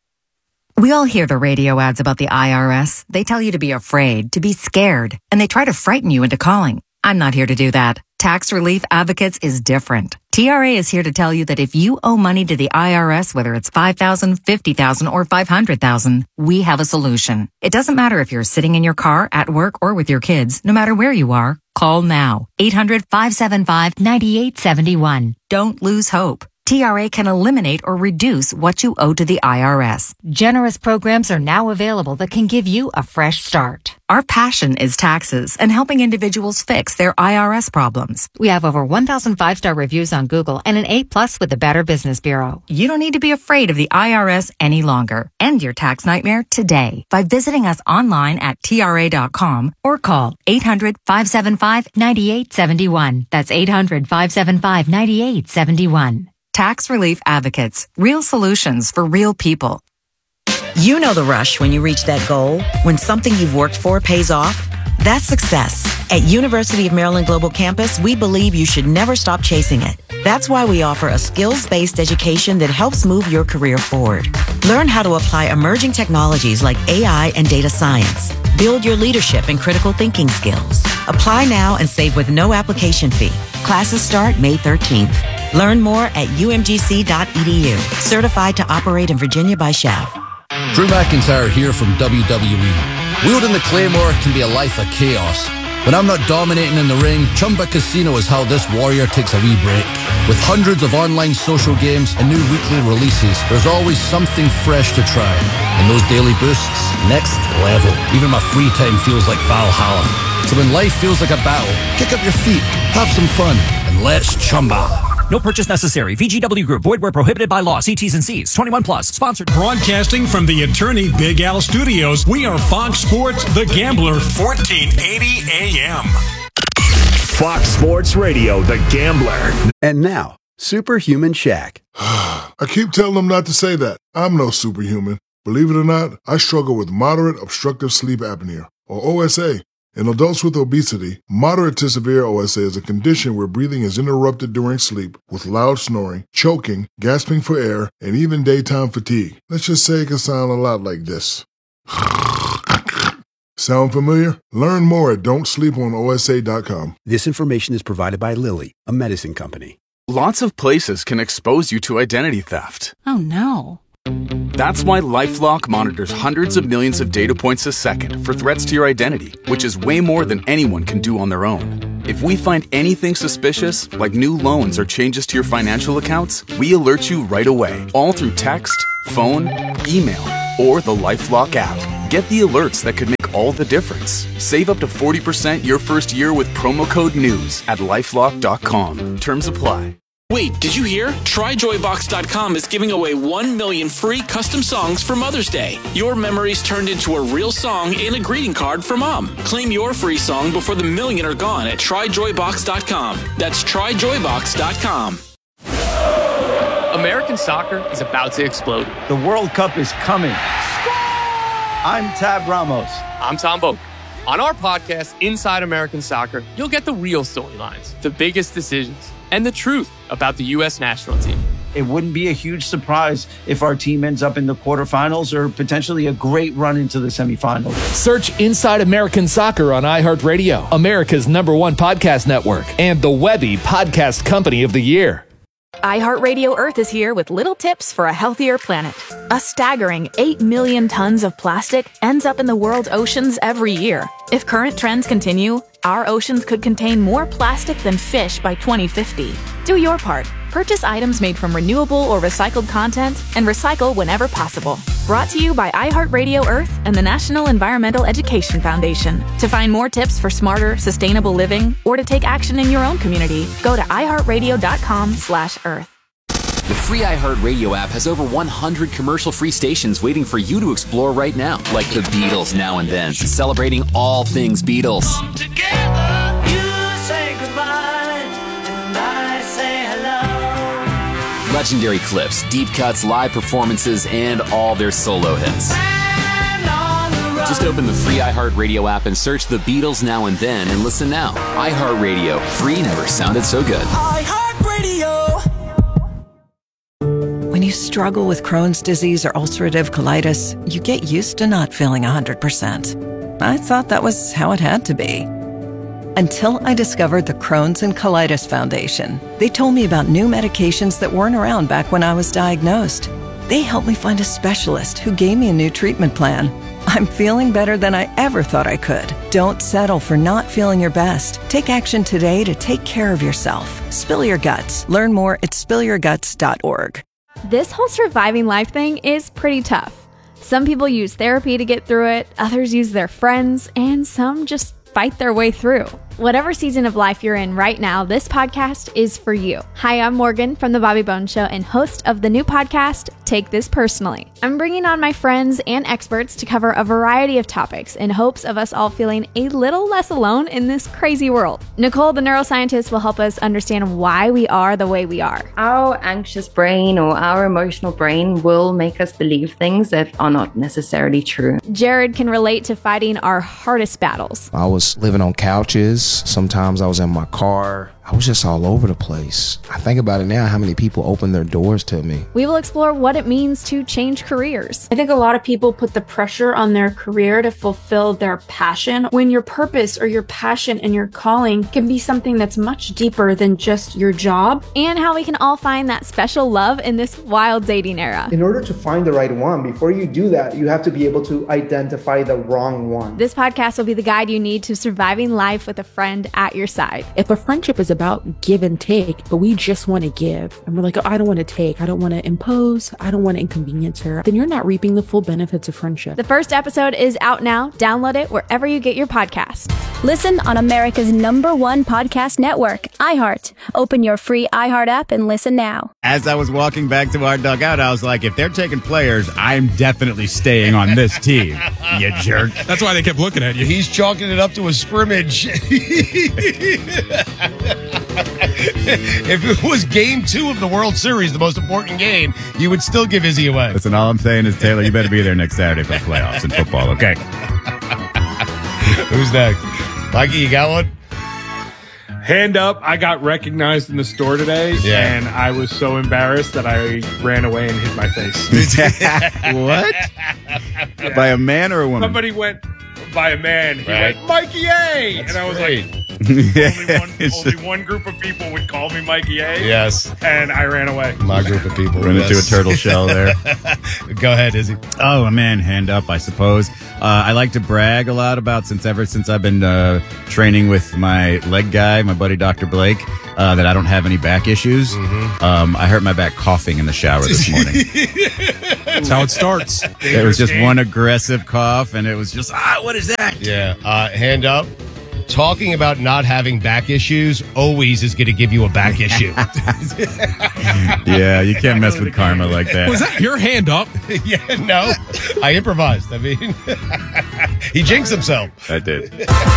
We all hear the radio ads about the I R S. They tell you to be afraid, to be scared, and they try to frighten you into calling. I'm not here to do that. Tax Relief Advocates is different. T R A is here to tell you that if you owe money to the I R S, whether it's five thousand dollars, fifty thousand dollars, or five hundred thousand dollars, we have a solution. It doesn't matter if you're sitting in your car, at work, or with your kids. No matter where you are, call now. eight hundred, five seven five, nine eight seven one. Don't lose hope. T R A can eliminate or reduce what you owe to the I R S. Generous programs are now available that can give you a fresh start. Our passion is taxes and helping individuals fix their I R S problems. We have over one thousand five-star reviews on Google and an A plus with the Better Business Bureau. You don't need to be afraid of the I R S any longer. End your tax nightmare today by visiting us online at T R A dot com or call eight hundred, five seven five, nine eight seven one. That's eight hundred, five seven five, nine eight seven one. Tax Relief Advocates. Real solutions for real people. You know the rush when you reach that goal, when something you've worked for pays off. That's success. At University of Maryland Global Campus, we believe you should never stop chasing it. That's why we offer a skills-based education that helps move your career forward. Learn how to apply emerging technologies like A I and data science. Build your leadership and critical thinking skills. Apply now and save with no application fee. Classes start May thirteenth. Learn more at U M G C dot E D U. Certified to operate in Virginia by Chev. Drew McIntyre here from W W E. Wielding the Claymore can be a life of chaos. When I'm not dominating in the ring, Chumba Casino is how this warrior takes a wee break. With hundreds of online social games and new weekly releases, there's always something fresh to try. And those daily boosts, next level. Even my free time feels like Valhalla. So when life feels like a battle, kick up your feet, have some fun, and let's Chumba. No purchase necessary. V G W Group. Void where prohibited by law. See T's and C's. twenty-one plus. Sponsored. Broadcasting from the attorney Big Al Studios, we are Fox Sports The Gambler, fourteen eighty A M. Fox Sports Radio, The Gambler. And now, Superhuman Shaq. I keep telling them not to say that. I'm no superhuman. Believe it or not, I struggle with moderate obstructive sleep apnea, or O S A. In adults with obesity, moderate to severe O S A is a condition where breathing is interrupted during sleep with loud snoring, choking, gasping for air, and even daytime fatigue. Let's just say it can sound a lot like this. Sound familiar? Learn more at don't sleep on O S A dot com. This information is provided by Lilly, a medicine company. Lots of places can expose you to identity theft. Oh no. That's why LifeLock monitors hundreds of millions of data points a second for threats to your identity, which is way more than anyone can do on their own. If we find anything suspicious, like new loans or changes to your financial accounts, we alert you right away, all through text, phone, email, or the LifeLock app. Get the alerts that could make all the difference. Save up to forty percent your first year with promo code NEWS at lifelock dot com. Terms apply. Wait, did you hear? Try joy box dot com is giving away one million free custom songs for Mother's Day. Your memories turned into a real song and a greeting card for Mom. Claim your free song before the million are gone at try joy box dot com. That's try joy box dot com. American soccer is about to explode. The World Cup is coming. I'm Tab Ramos. I'm Tom Boak. On our podcast, Inside American Soccer, you'll get the real storylines, the biggest decisions, and the truth about the U S national team. It wouldn't be a huge surprise if our team ends up in the quarterfinals or potentially a great run into the semifinals. Search Inside American Soccer on iHeartRadio, America's number one podcast network, and the Webby Podcast Company of the Year. iHeartRadio Earth is here with little tips for a healthier planet. A staggering eight million tons of plastic ends up in the world's oceans every year. If current trends continue, our oceans could contain more plastic than fish by twenty fifty. Do your part. Purchase items made from renewable or recycled content and recycle whenever possible. Brought to you by iHeartRadio Earth and the National Environmental Education Foundation. To find more tips for smarter, sustainable living or to take action in your own community, go to iHeartRadio.com slash Earth. The free iHeartRadio app has over one hundred commercial-free stations waiting for you to explore right now. Like the Beatles Now and Then, celebrating all things Beatles. Legendary clips, deep cuts, live performances, and all their solo hits. Just open the free iHeartRadio app and search The Beatles Now and Then and listen now. iHeartRadio. Free never sounded so good. iHeartRadio. When you struggle with Crohn's disease or ulcerative colitis, you get used to not feeling one hundred percent. I thought that was how it had to be. Until I discovered the Crohn's and Colitis Foundation. They told me about new medications that weren't around back when I was diagnosed. They helped me find a specialist who gave me a new treatment plan. I'm feeling better than I ever thought I could. Don't settle for not feeling your best. Take action today to take care of yourself. Spill your guts. Learn more at spill your guts dot org. This whole surviving life thing is pretty tough. Some people use therapy to get through it, others use their friends, and some just fight their way through. Whatever season of life you're in right now, this podcast is for you. Hi, I'm Morgan from The Bobby Bones Show and host of the new podcast, Take This Personally. I'm bringing on my friends and experts to cover a variety of topics in hopes of us all feeling a little less alone in this crazy world. Nicole, the neuroscientist, will help us understand why we are the way we are. Our anxious brain or our emotional brain will make us believe things that are not necessarily true. Jared can relate to fighting our hardest battles. I was living on couches. Sometimes I was in my car. I was just all over the place. I think about it now, how many people opened their doors to me. We will explore what it means to change careers. I think a lot of people put the pressure on their career to fulfill their passion, when your purpose or your passion and your calling can be something that's much deeper than just your job. And how we can all find that special love in this wild dating era. In order to find the right one, before you do that, you have to be able to identify the wrong one. This podcast will be the guide you need to surviving life with a friend at your side. If a friendship is about give and take, but we just want to give, and we're like, oh, I don't want to take, I don't want to impose, I don't want to inconvenience her, then you're not reaping the full benefits of friendship. The first episode is out now. Download it wherever you get your podcast. Listen on America's number one podcast network, iHeart. Open your free iHeart app and listen now. As I was walking back to our dugout, I was like, if they're taking players, I'm definitely staying on this team, you jerk. That's why they kept looking at you. He's chalking it up to a scrimmage. If it was game two of the World Series, the most important game, you would still give Izzy away. Listen, all I'm saying is, Taylor, you better be there next Saturday for the playoffs in football, okay? Who's next? Mikey, you got one? Hand up, I got recognized in the store today, Yeah. and I was so embarrassed that I ran away and hid my face. What? Yeah. By a man or a woman? Somebody went by a man. He Right. went, Mikey A! That's and I was great. like, only, one, only one group of people would call me Mikey A. Yes. And I ran away. My group of people. Run into a yes. turtle shell there. Go ahead, Izzy. Oh, man, hand up, I suppose. Uh, I like to brag a lot about since ever since I've been uh, training with my leg guy, my buddy Doctor Blake, uh, that I don't have any back issues. Mm-hmm. Um, I hurt my back coughing in the shower this morning. That's how it starts. There was just one aggressive cough, and it was just, ah, what is that? Yeah. Uh, hand up. Talking about not having back issues always is going to give you a back issue. Yeah, you can't mess with karma like that. Was that your hand up? Yeah, no. I improvised. I mean, he jinxed himself. I did.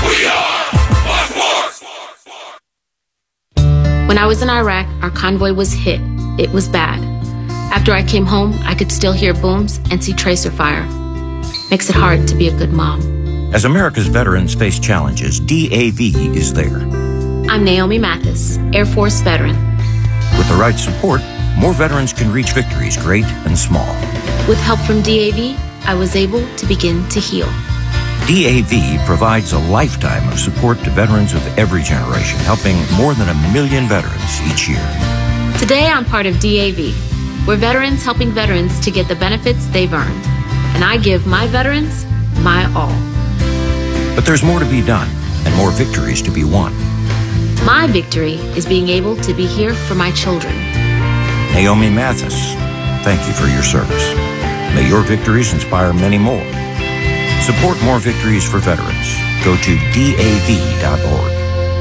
When I was in Iraq, our convoy was hit. It was bad. After I came home, I could still hear booms and see tracer fire. Makes it hard to be a good mom. As America's veterans face challenges, D A V is there. I'm Naomi Mathis, Air Force veteran. With the right support, more veterans can reach victories, great and small. With help from D A V, I was able to begin to heal. D A V provides a lifetime of support to veterans of every generation, helping more than a million veterans each year. Today, I'm part of D A V. We're veterans helping veterans to get the benefits they've earned. And I give my veterans my all. But there's more to be done and more victories to be won. My victory is being able to be here for my children. Naomi Mathis, thank you for your service. May your victories inspire many more. Support more victories for veterans. Go to D A V dot org.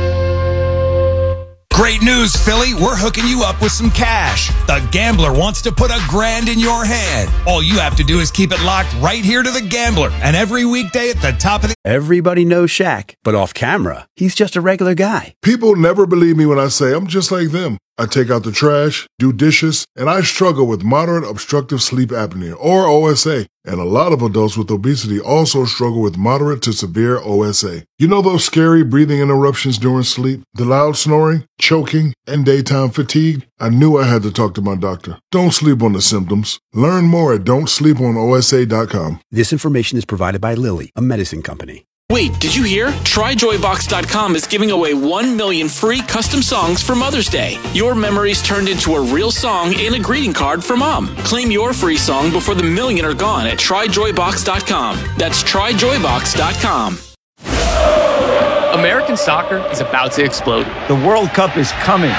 Great news, Philly. We're hooking you up with some cash. The Gambler wants to put a grand in your hand. All you have to do is keep it locked right here to The Gambler. And every weekday at the top of the... Everybody knows Shaq, but off camera, he's just a regular guy. People never believe me when I say I'm just like them. I take out the trash, do dishes, and I struggle with moderate obstructive sleep apnea, or O S A. And a lot of adults with obesity also struggle with moderate to severe O S A. You know those scary breathing interruptions during sleep, the loud snoring, choking, and daytime fatigue? I knew I had to talk to my doctor. Don't sleep on the symptoms. Learn more at don't sleep on O S A dot com. This information is provided by Lilly, a medicine company. Wait, did you hear? try joy box dot com is giving away one million free custom songs for Mother's Day. Your memories turned into a real song and a greeting card for Mom. Claim your free song before the million are gone at try joy box dot com. That's try joy box dot com. American soccer is about to explode. The World Cup is coming.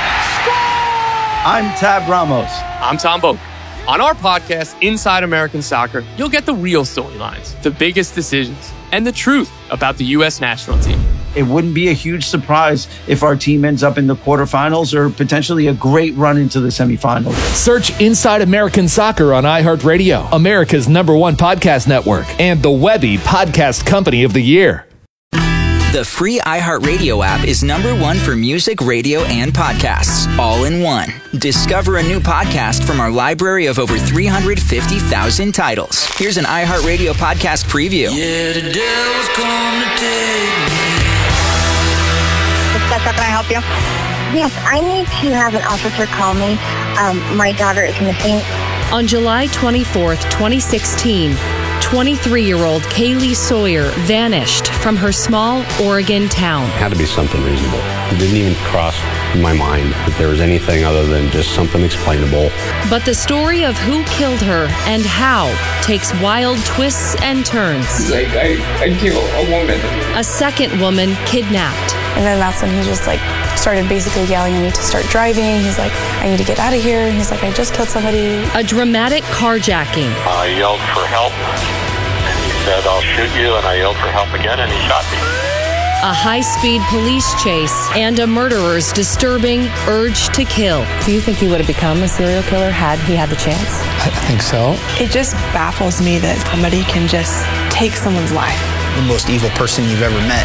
I'm Tab Ramos. I'm Tom Boak. On our podcast, Inside American Soccer, you'll get the real storylines, the biggest decisions, and the truth about the U S national team. It wouldn't be a huge surprise if our team ends up in the quarterfinals or potentially a great run into the semifinals. Search Inside American Soccer on iHeartRadio, America's number one podcast network, and the Webby Podcast Company of the Year. The free iHeartRadio app is number one for music, radio, and podcasts, all in one. Discover a new podcast from our library of over three hundred fifty thousand titles. Here's an iHeartRadio podcast preview. Yeah, the devil's come to take me. How can I help you? Yes, I need to have an officer call me. Um, my daughter is missing. On July twenty-fourth, twenty sixteen, twenty-three-year-old Kaylee Sawyer vanished from her small Oregon town. It had to be something reasonable. It didn't even cross my mind that there was anything other than just something explainable. But the story of who killed her and how takes wild twists and turns. Like, I, I killed a woman. A second woman kidnapped. And then that's when he just like started basically yelling at me to start driving. He's like, I need to get out of here. He's like, I just killed somebody. A dramatic carjacking. I yelled for help, and he said, I'll shoot you, and I yelled for help again, and he shot me. A high-speed police chase and a murderer's disturbing urge to kill. Do you think he would have become a serial killer had he had the chance? I think so. It just baffles me that somebody can just take someone's life. The most evil person you've ever met.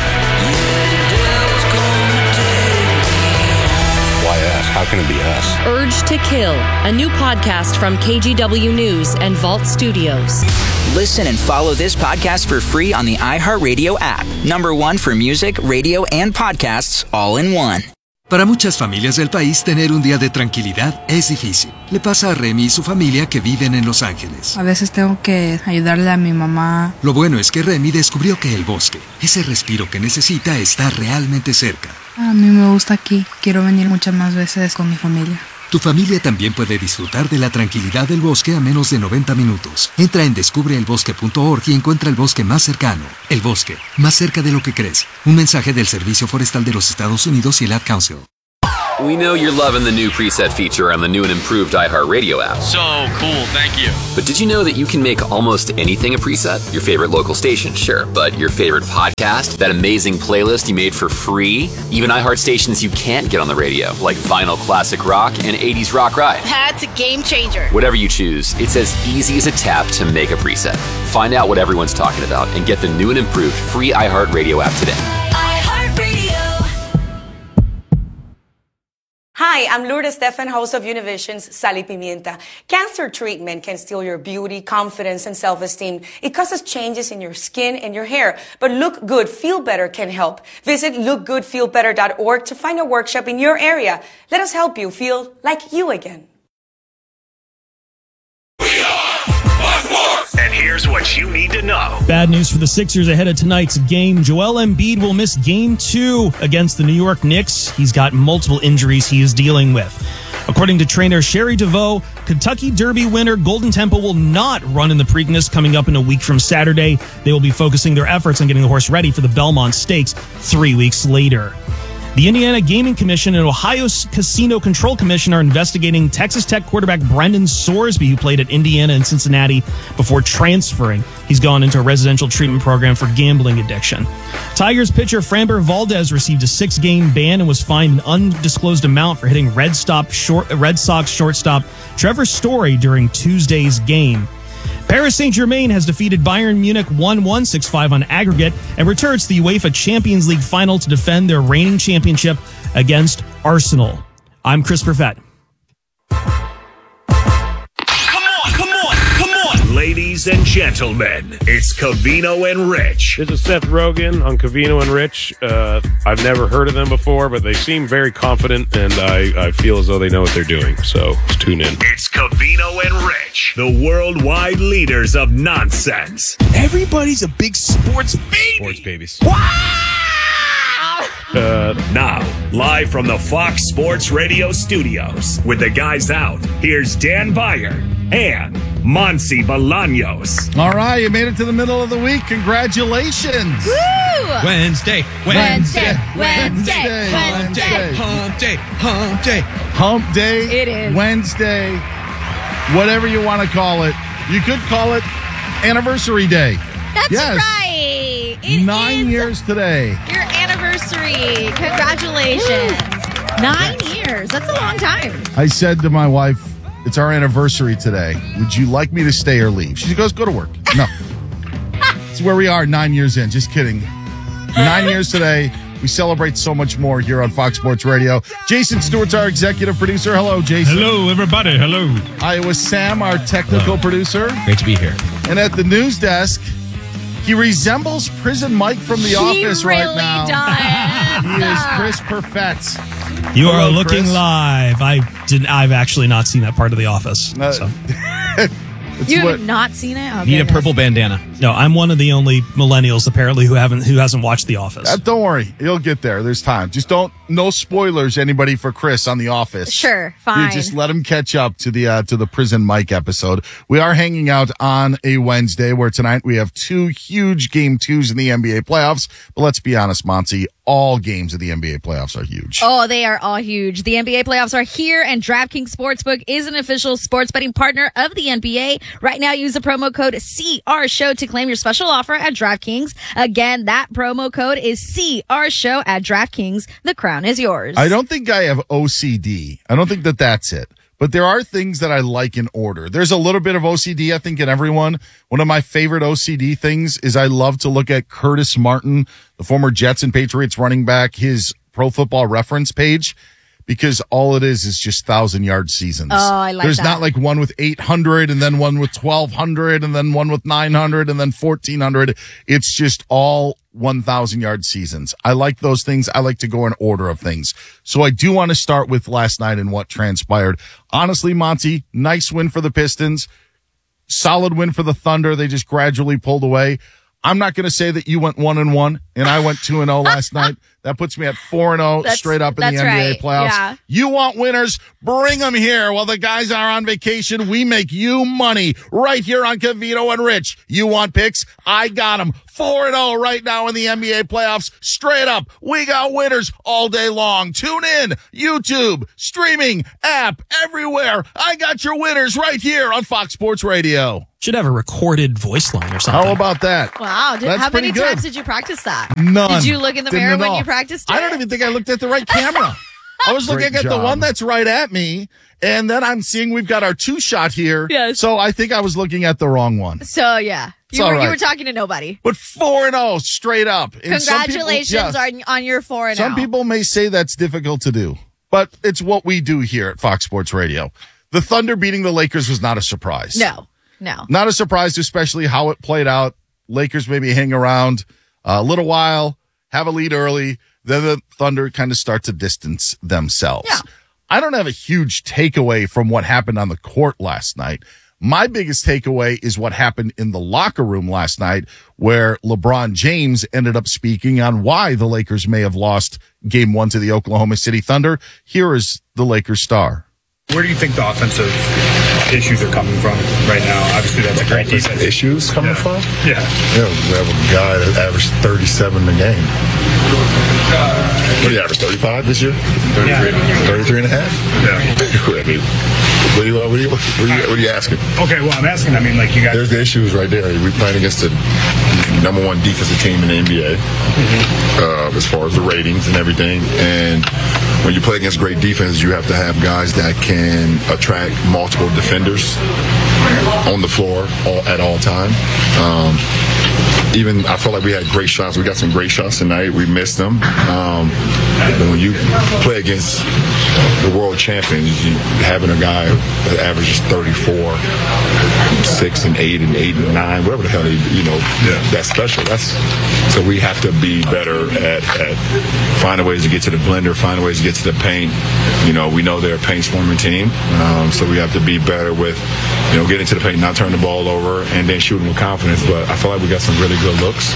Why us? How can it be us? Urge to Kill, a new podcast from K G W News and Vault Studios. Listen and follow this podcast for free on the iHeartRadio app. Number one for music, radio, and podcasts all in one. Para muchas familias del país, tener un día de tranquilidad es difícil. Le pasa a Remy y su familia que viven en Los Ángeles. A veces tengo que ayudarle a mi mamá. Lo bueno es que Remy descubrió que el bosque, ese respiro que necesita, está realmente cerca. A mí me gusta aquí. Quiero venir muchas más veces con mi familia. Tu familia también puede disfrutar de la tranquilidad del bosque a menos de noventa minutos. Entra en descubre el bosque punto org y encuentra el bosque más cercano. El bosque, más cerca de lo que crees. Un mensaje del Servicio Forestal de los Estados Unidos y el Ad Council. We know you're loving the new preset feature on the new and improved iHeartRadio app. So cool, thank you. But did you know that you can make almost anything a preset? Your favorite local station, sure, but your favorite podcast, that amazing playlist you made for free, even iHeart stations you can't get on the radio, like Vinyl Classic Rock and eighties Rock Ride. That's a game changer. Whatever you choose, it's as easy as a tap to make a preset. Find out what everyone's talking about and get the new and improved free iHeartRadio app today. Hi, I'm Lourdes Stefan, host of Univision's Sal y Pimienta. Cancer treatment can steal your beauty, confidence, and self-esteem. It causes changes in your skin and your hair. But Look Good, Feel Better can help. Visit look good feel better dot org to find a workshop in your area. Let us help you feel like you again. And here's what you need to know. Bad news for the Sixers ahead of tonight's game. Joel Embiid will miss game two against the New York Knicks. He's got multiple injuries he is dealing with. According to trainer Sherry DeVoe, Kentucky Derby winner Golden Temple will not run in the Preakness coming up in a week from Saturday. They will be focusing their efforts on getting the horse ready for the Belmont Stakes three weeks later. The Indiana Gaming Commission and Ohio's Casino Control Commission are investigating Texas Tech quarterback Brendan Sorsby, who played at Indiana and Cincinnati before transferring. He's gone into a residential treatment program for gambling addiction. Tigers pitcher Framber Valdez received a six-game ban and was fined an undisclosed amount for hitting Red, Stop short, Red Sox shortstop Trevor Story during Tuesday's game. Paris Saint-Germain has defeated Bayern Munich one one, six five on aggregate and returns to the UEFA Champions League final to defend their reigning championship against Arsenal. I'm Chris Perfett. Ladies and gentlemen, it's Covino and Rich. This is Seth Rogen on Covino and Rich. Uh, I've never heard of them before, but they seem very confident, and I, I feel as though they know what they're doing. So let's tune in. It's Covino and Rich, the worldwide leaders of nonsense. Everybody's a big sports baby. Sports babies. Uh, now, live from the Fox Sports Radio studios, with the guys out, here's Dan Beyer and Monsi Bolaños. All right, you made it to the middle of the week. Congratulations. Woo! Wednesday, Wednesday, Wednesday, Wednesday, hump day, hump day. Hump day. It is. Wednesday, whatever you want to call it. You could call it anniversary day. That's yes. right. It Nine is years today. your anniversary. Congratulations. Nine years. That's a long time. I said to my wife, it's our anniversary today. Would you like me to stay or leave? She goes, go to work. No. It's where we are nine years in. Just kidding. Nine years today. We celebrate so much more here on Fox Sports Radio. Jason Stewart's our executive producer. Hello, Jason. Hello, everybody. Hello. Iowa Sam, our technical Hello. producer. Great to be here. And at the news desk, he resembles Prison Mike from The He Office really right now. does. He is Chris Perfett. You Hello, are looking Chris. live. I didn't. I've actually not seen that part of The Office. Uh, so. It's You what- have not seen it? Oh, Need a goodness. purple bandana. No, I'm one of the only millennials apparently who haven't who hasn't watched The Office. Uh, don't worry. You'll get there. There's time. Just don't, no spoilers, anybody, for Chris on The Office. Sure, You fine. just let him catch up to the, uh, to the Prison Mike episode. We are hanging out on a Wednesday where tonight we have two huge game twos in the N B A playoffs. But let's be honest, Monty, all games of the N B A playoffs are huge. Oh, they are all huge. The N B A playoffs are here, and DraftKings Sportsbook is an official sports betting partner of the N B A. Right now, use the promo code C R Show to claim your special offer at DraftKings. Again, that promo code is C R Show at DraftKings. The crown is yours. I don't think I have O C D. I don't think that that's it. But there are things that I like in order. There's a little bit of O C D, I think, in everyone. One of my favorite O C D things is I love to look at Curtis Martin, the former Jets and Patriots running back, his Pro Football Reference page, because all it is is just thousand-yard seasons. Oh, I like There's that. not like one with eight hundred and then one with twelve hundred and then one with nine hundred and then fourteen hundred. It's just all one thousand-yard seasons. I like those things. I like to go in order of things. So I do want to start with last night and what transpired. Honestly, Monty, nice win for the Pistons. Solid win for the Thunder. They just gradually pulled away. I'm not going to say that you went one and one and I went two and oh last night. That puts me at four and oh straight up in the N B A right. playoffs. Yeah. You want winners? Bring them here. While the guys are on vacation, we make you money right here on Covino and Rich. You want picks? I got them. four and oh right now in the N B A playoffs. Straight up. We got winners all day long. Tune in. YouTube, streaming, app, everywhere. I got your winners right here on Fox Sports Radio. Should have a recorded voice line or something. How about that? Wow. Did, That's how many pretty good. times did you practice that? None. Did you look in the Didn't mirror at when all. you practiced it? I don't even think I looked at the right camera. I was looking Great at the job. one that's right at me, and then I'm seeing we've got our two shot here. Yes. So I think I was looking at the wrong one. So, yeah. It's You all were, right. you were talking to nobody. But four and oh straight up. And some people- Congratulations yes. on, on your four and Some oh. people may say that's difficult to do, but it's what we do here at Fox Sports Radio. The Thunder beating the Lakers was not a surprise. No, no. Not a surprise, especially how it played out. Lakers maybe hang around a little while, have a lead early, then the Thunder kind of start to distance themselves. Yeah. I don't have a huge takeaway from what happened on the court last night. My biggest takeaway is what happened in the locker room last night, where LeBron James ended up speaking on why the Lakers may have lost game one to the Oklahoma City Thunder. Here is the Lakers star. Where do you think the offensive issues are coming from right now? Obviously, that's a great defense. Issues coming Yeah. from? Yeah. Yeah, we have a guy that averaged thirty-seven a game. What do you average, thirty-five this year? Yeah. thirty-three and a half? Yeah. I mean, what, do you, what, do you, what, are you, what are you asking? Okay, well, I'm asking, I mean, like, you guys. There's the issues right there. We're playing against the number one defensive team in the N B A uh, as far as the ratings and everything. And when you play against great defense, you have to have guys that can attract multiple defenders on the floor all, at all time. Um, even I felt like we had great shots. We got some great shots tonight. We missed them. Um, but when you play against the world champions, you, having a guy that averages thirty-four, six and eight and eight and nine, whatever the hell, he, you know, that's special. That's so we have to be better at, at finding ways to get to the blender, finding ways to get to the paint. You know, we know they're a paint swarming team, um, so we have to be better with, you know, getting to the paint, not turning the ball over, and then shooting with confidence. But I feel like we got some really good looks.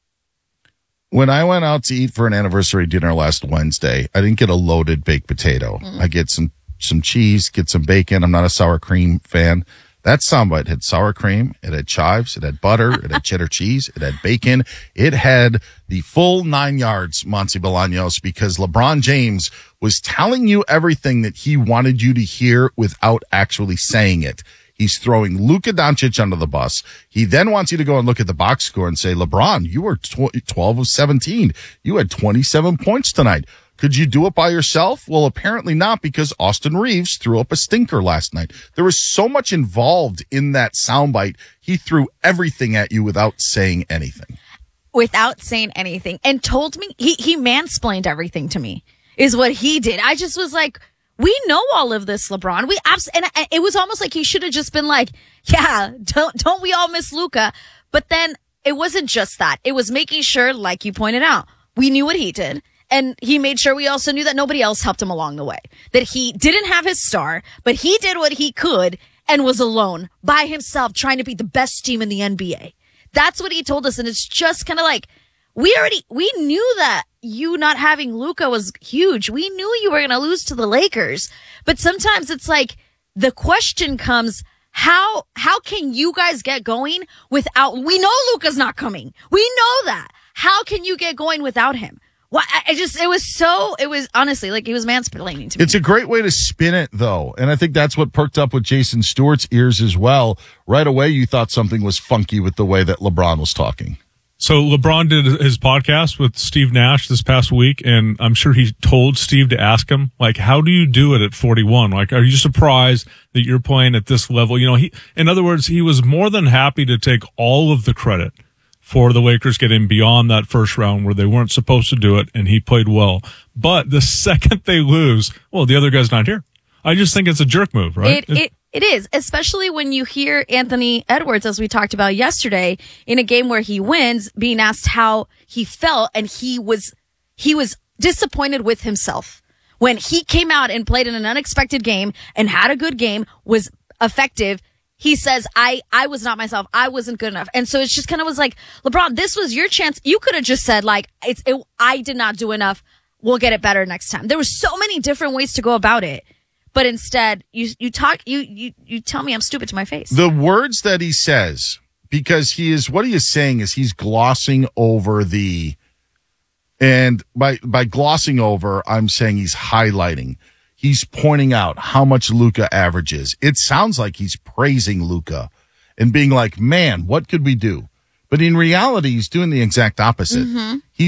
When I went out to eat for an anniversary dinner last Wednesday, I didn't get a loaded baked potato. Mm. I get some, some cheese, get some bacon. I'm not a sour cream fan. That soundbite had sour cream, it had chives, it had butter, it had cheddar cheese, it had bacon. It had the full nine yards, Monty Bolaños, because LeBron James was telling you everything that he wanted you to hear without actually saying it. He's throwing Luka Doncic under the bus. He then wants you to go and look at the box score and say, LeBron, you were twelve of seventeen. You had twenty-seven points tonight. Could you do it by yourself? Well, apparently not, because Austin Reeves threw up a stinker last night. There was so much involved in that soundbite. He threw everything at you without saying anything. Without saying anything. And told me, he, he mansplained everything to me, is what he did. I just was like, we know all of this, LeBron. We abs- and it was almost like he should have just been like, yeah, don't, don't we all miss Luka? But then it wasn't just that. It was making sure, like you pointed out, we knew what he did. And he made sure we also knew that nobody else helped him along the way. That he didn't have his star, but he did what he could and was alone by himself trying to be the best team in the N B A. That's what he told us. And it's just kind of like, we already, we knew that you not having Luka was huge. We knew you were going to lose to the Lakers. But sometimes it's like the question comes, how, how can you guys get going without, we know Luka's not coming. We know that. How can you get going without him? Well, I just, it was so, it was honestly like he was mansplaining to me. It's a great way to spin it, though. And I think that's what perked up with Jason Stewart's ears as well. Right away, you thought something was funky with the way that LeBron was talking. So LeBron did his podcast with Steve Nash this past week, and I'm sure he told Steve to ask him, like, how do you do it at forty-one? Like, are you surprised that you're playing at this level? You know, he, in other words, he was more than happy to take all of the credit for the Lakers getting beyond that first round where they weren't supposed to do it, and he played well. But the second they lose, well, the other guy's not here. I just think it's a jerk move, right? It, it, it is, especially when you hear Anthony Edwards, as we talked about yesterday, in a game where he wins, being asked how he felt, and he was he was disappointed with himself. When he came out and played in an unexpected game and had a good game, was effective, he says, I, I was not myself. I wasn't good enough. And so it's just kind of was like, LeBron, this was your chance. You could have just said, like, it's, it, I did not do enough. We'll get it better next time. There were so many different ways to go about it. But instead, you, you talk, you, you, you tell me I'm stupid to my face. The words that he says, because he is, what he is saying is he's glossing over the, and by, by glossing over, I'm saying he's highlighting. He's pointing out how much Luka averages. It sounds like he's praising Luka and being like, man, what could we do? But in reality, he's doing the exact opposite. Mm-hmm. He's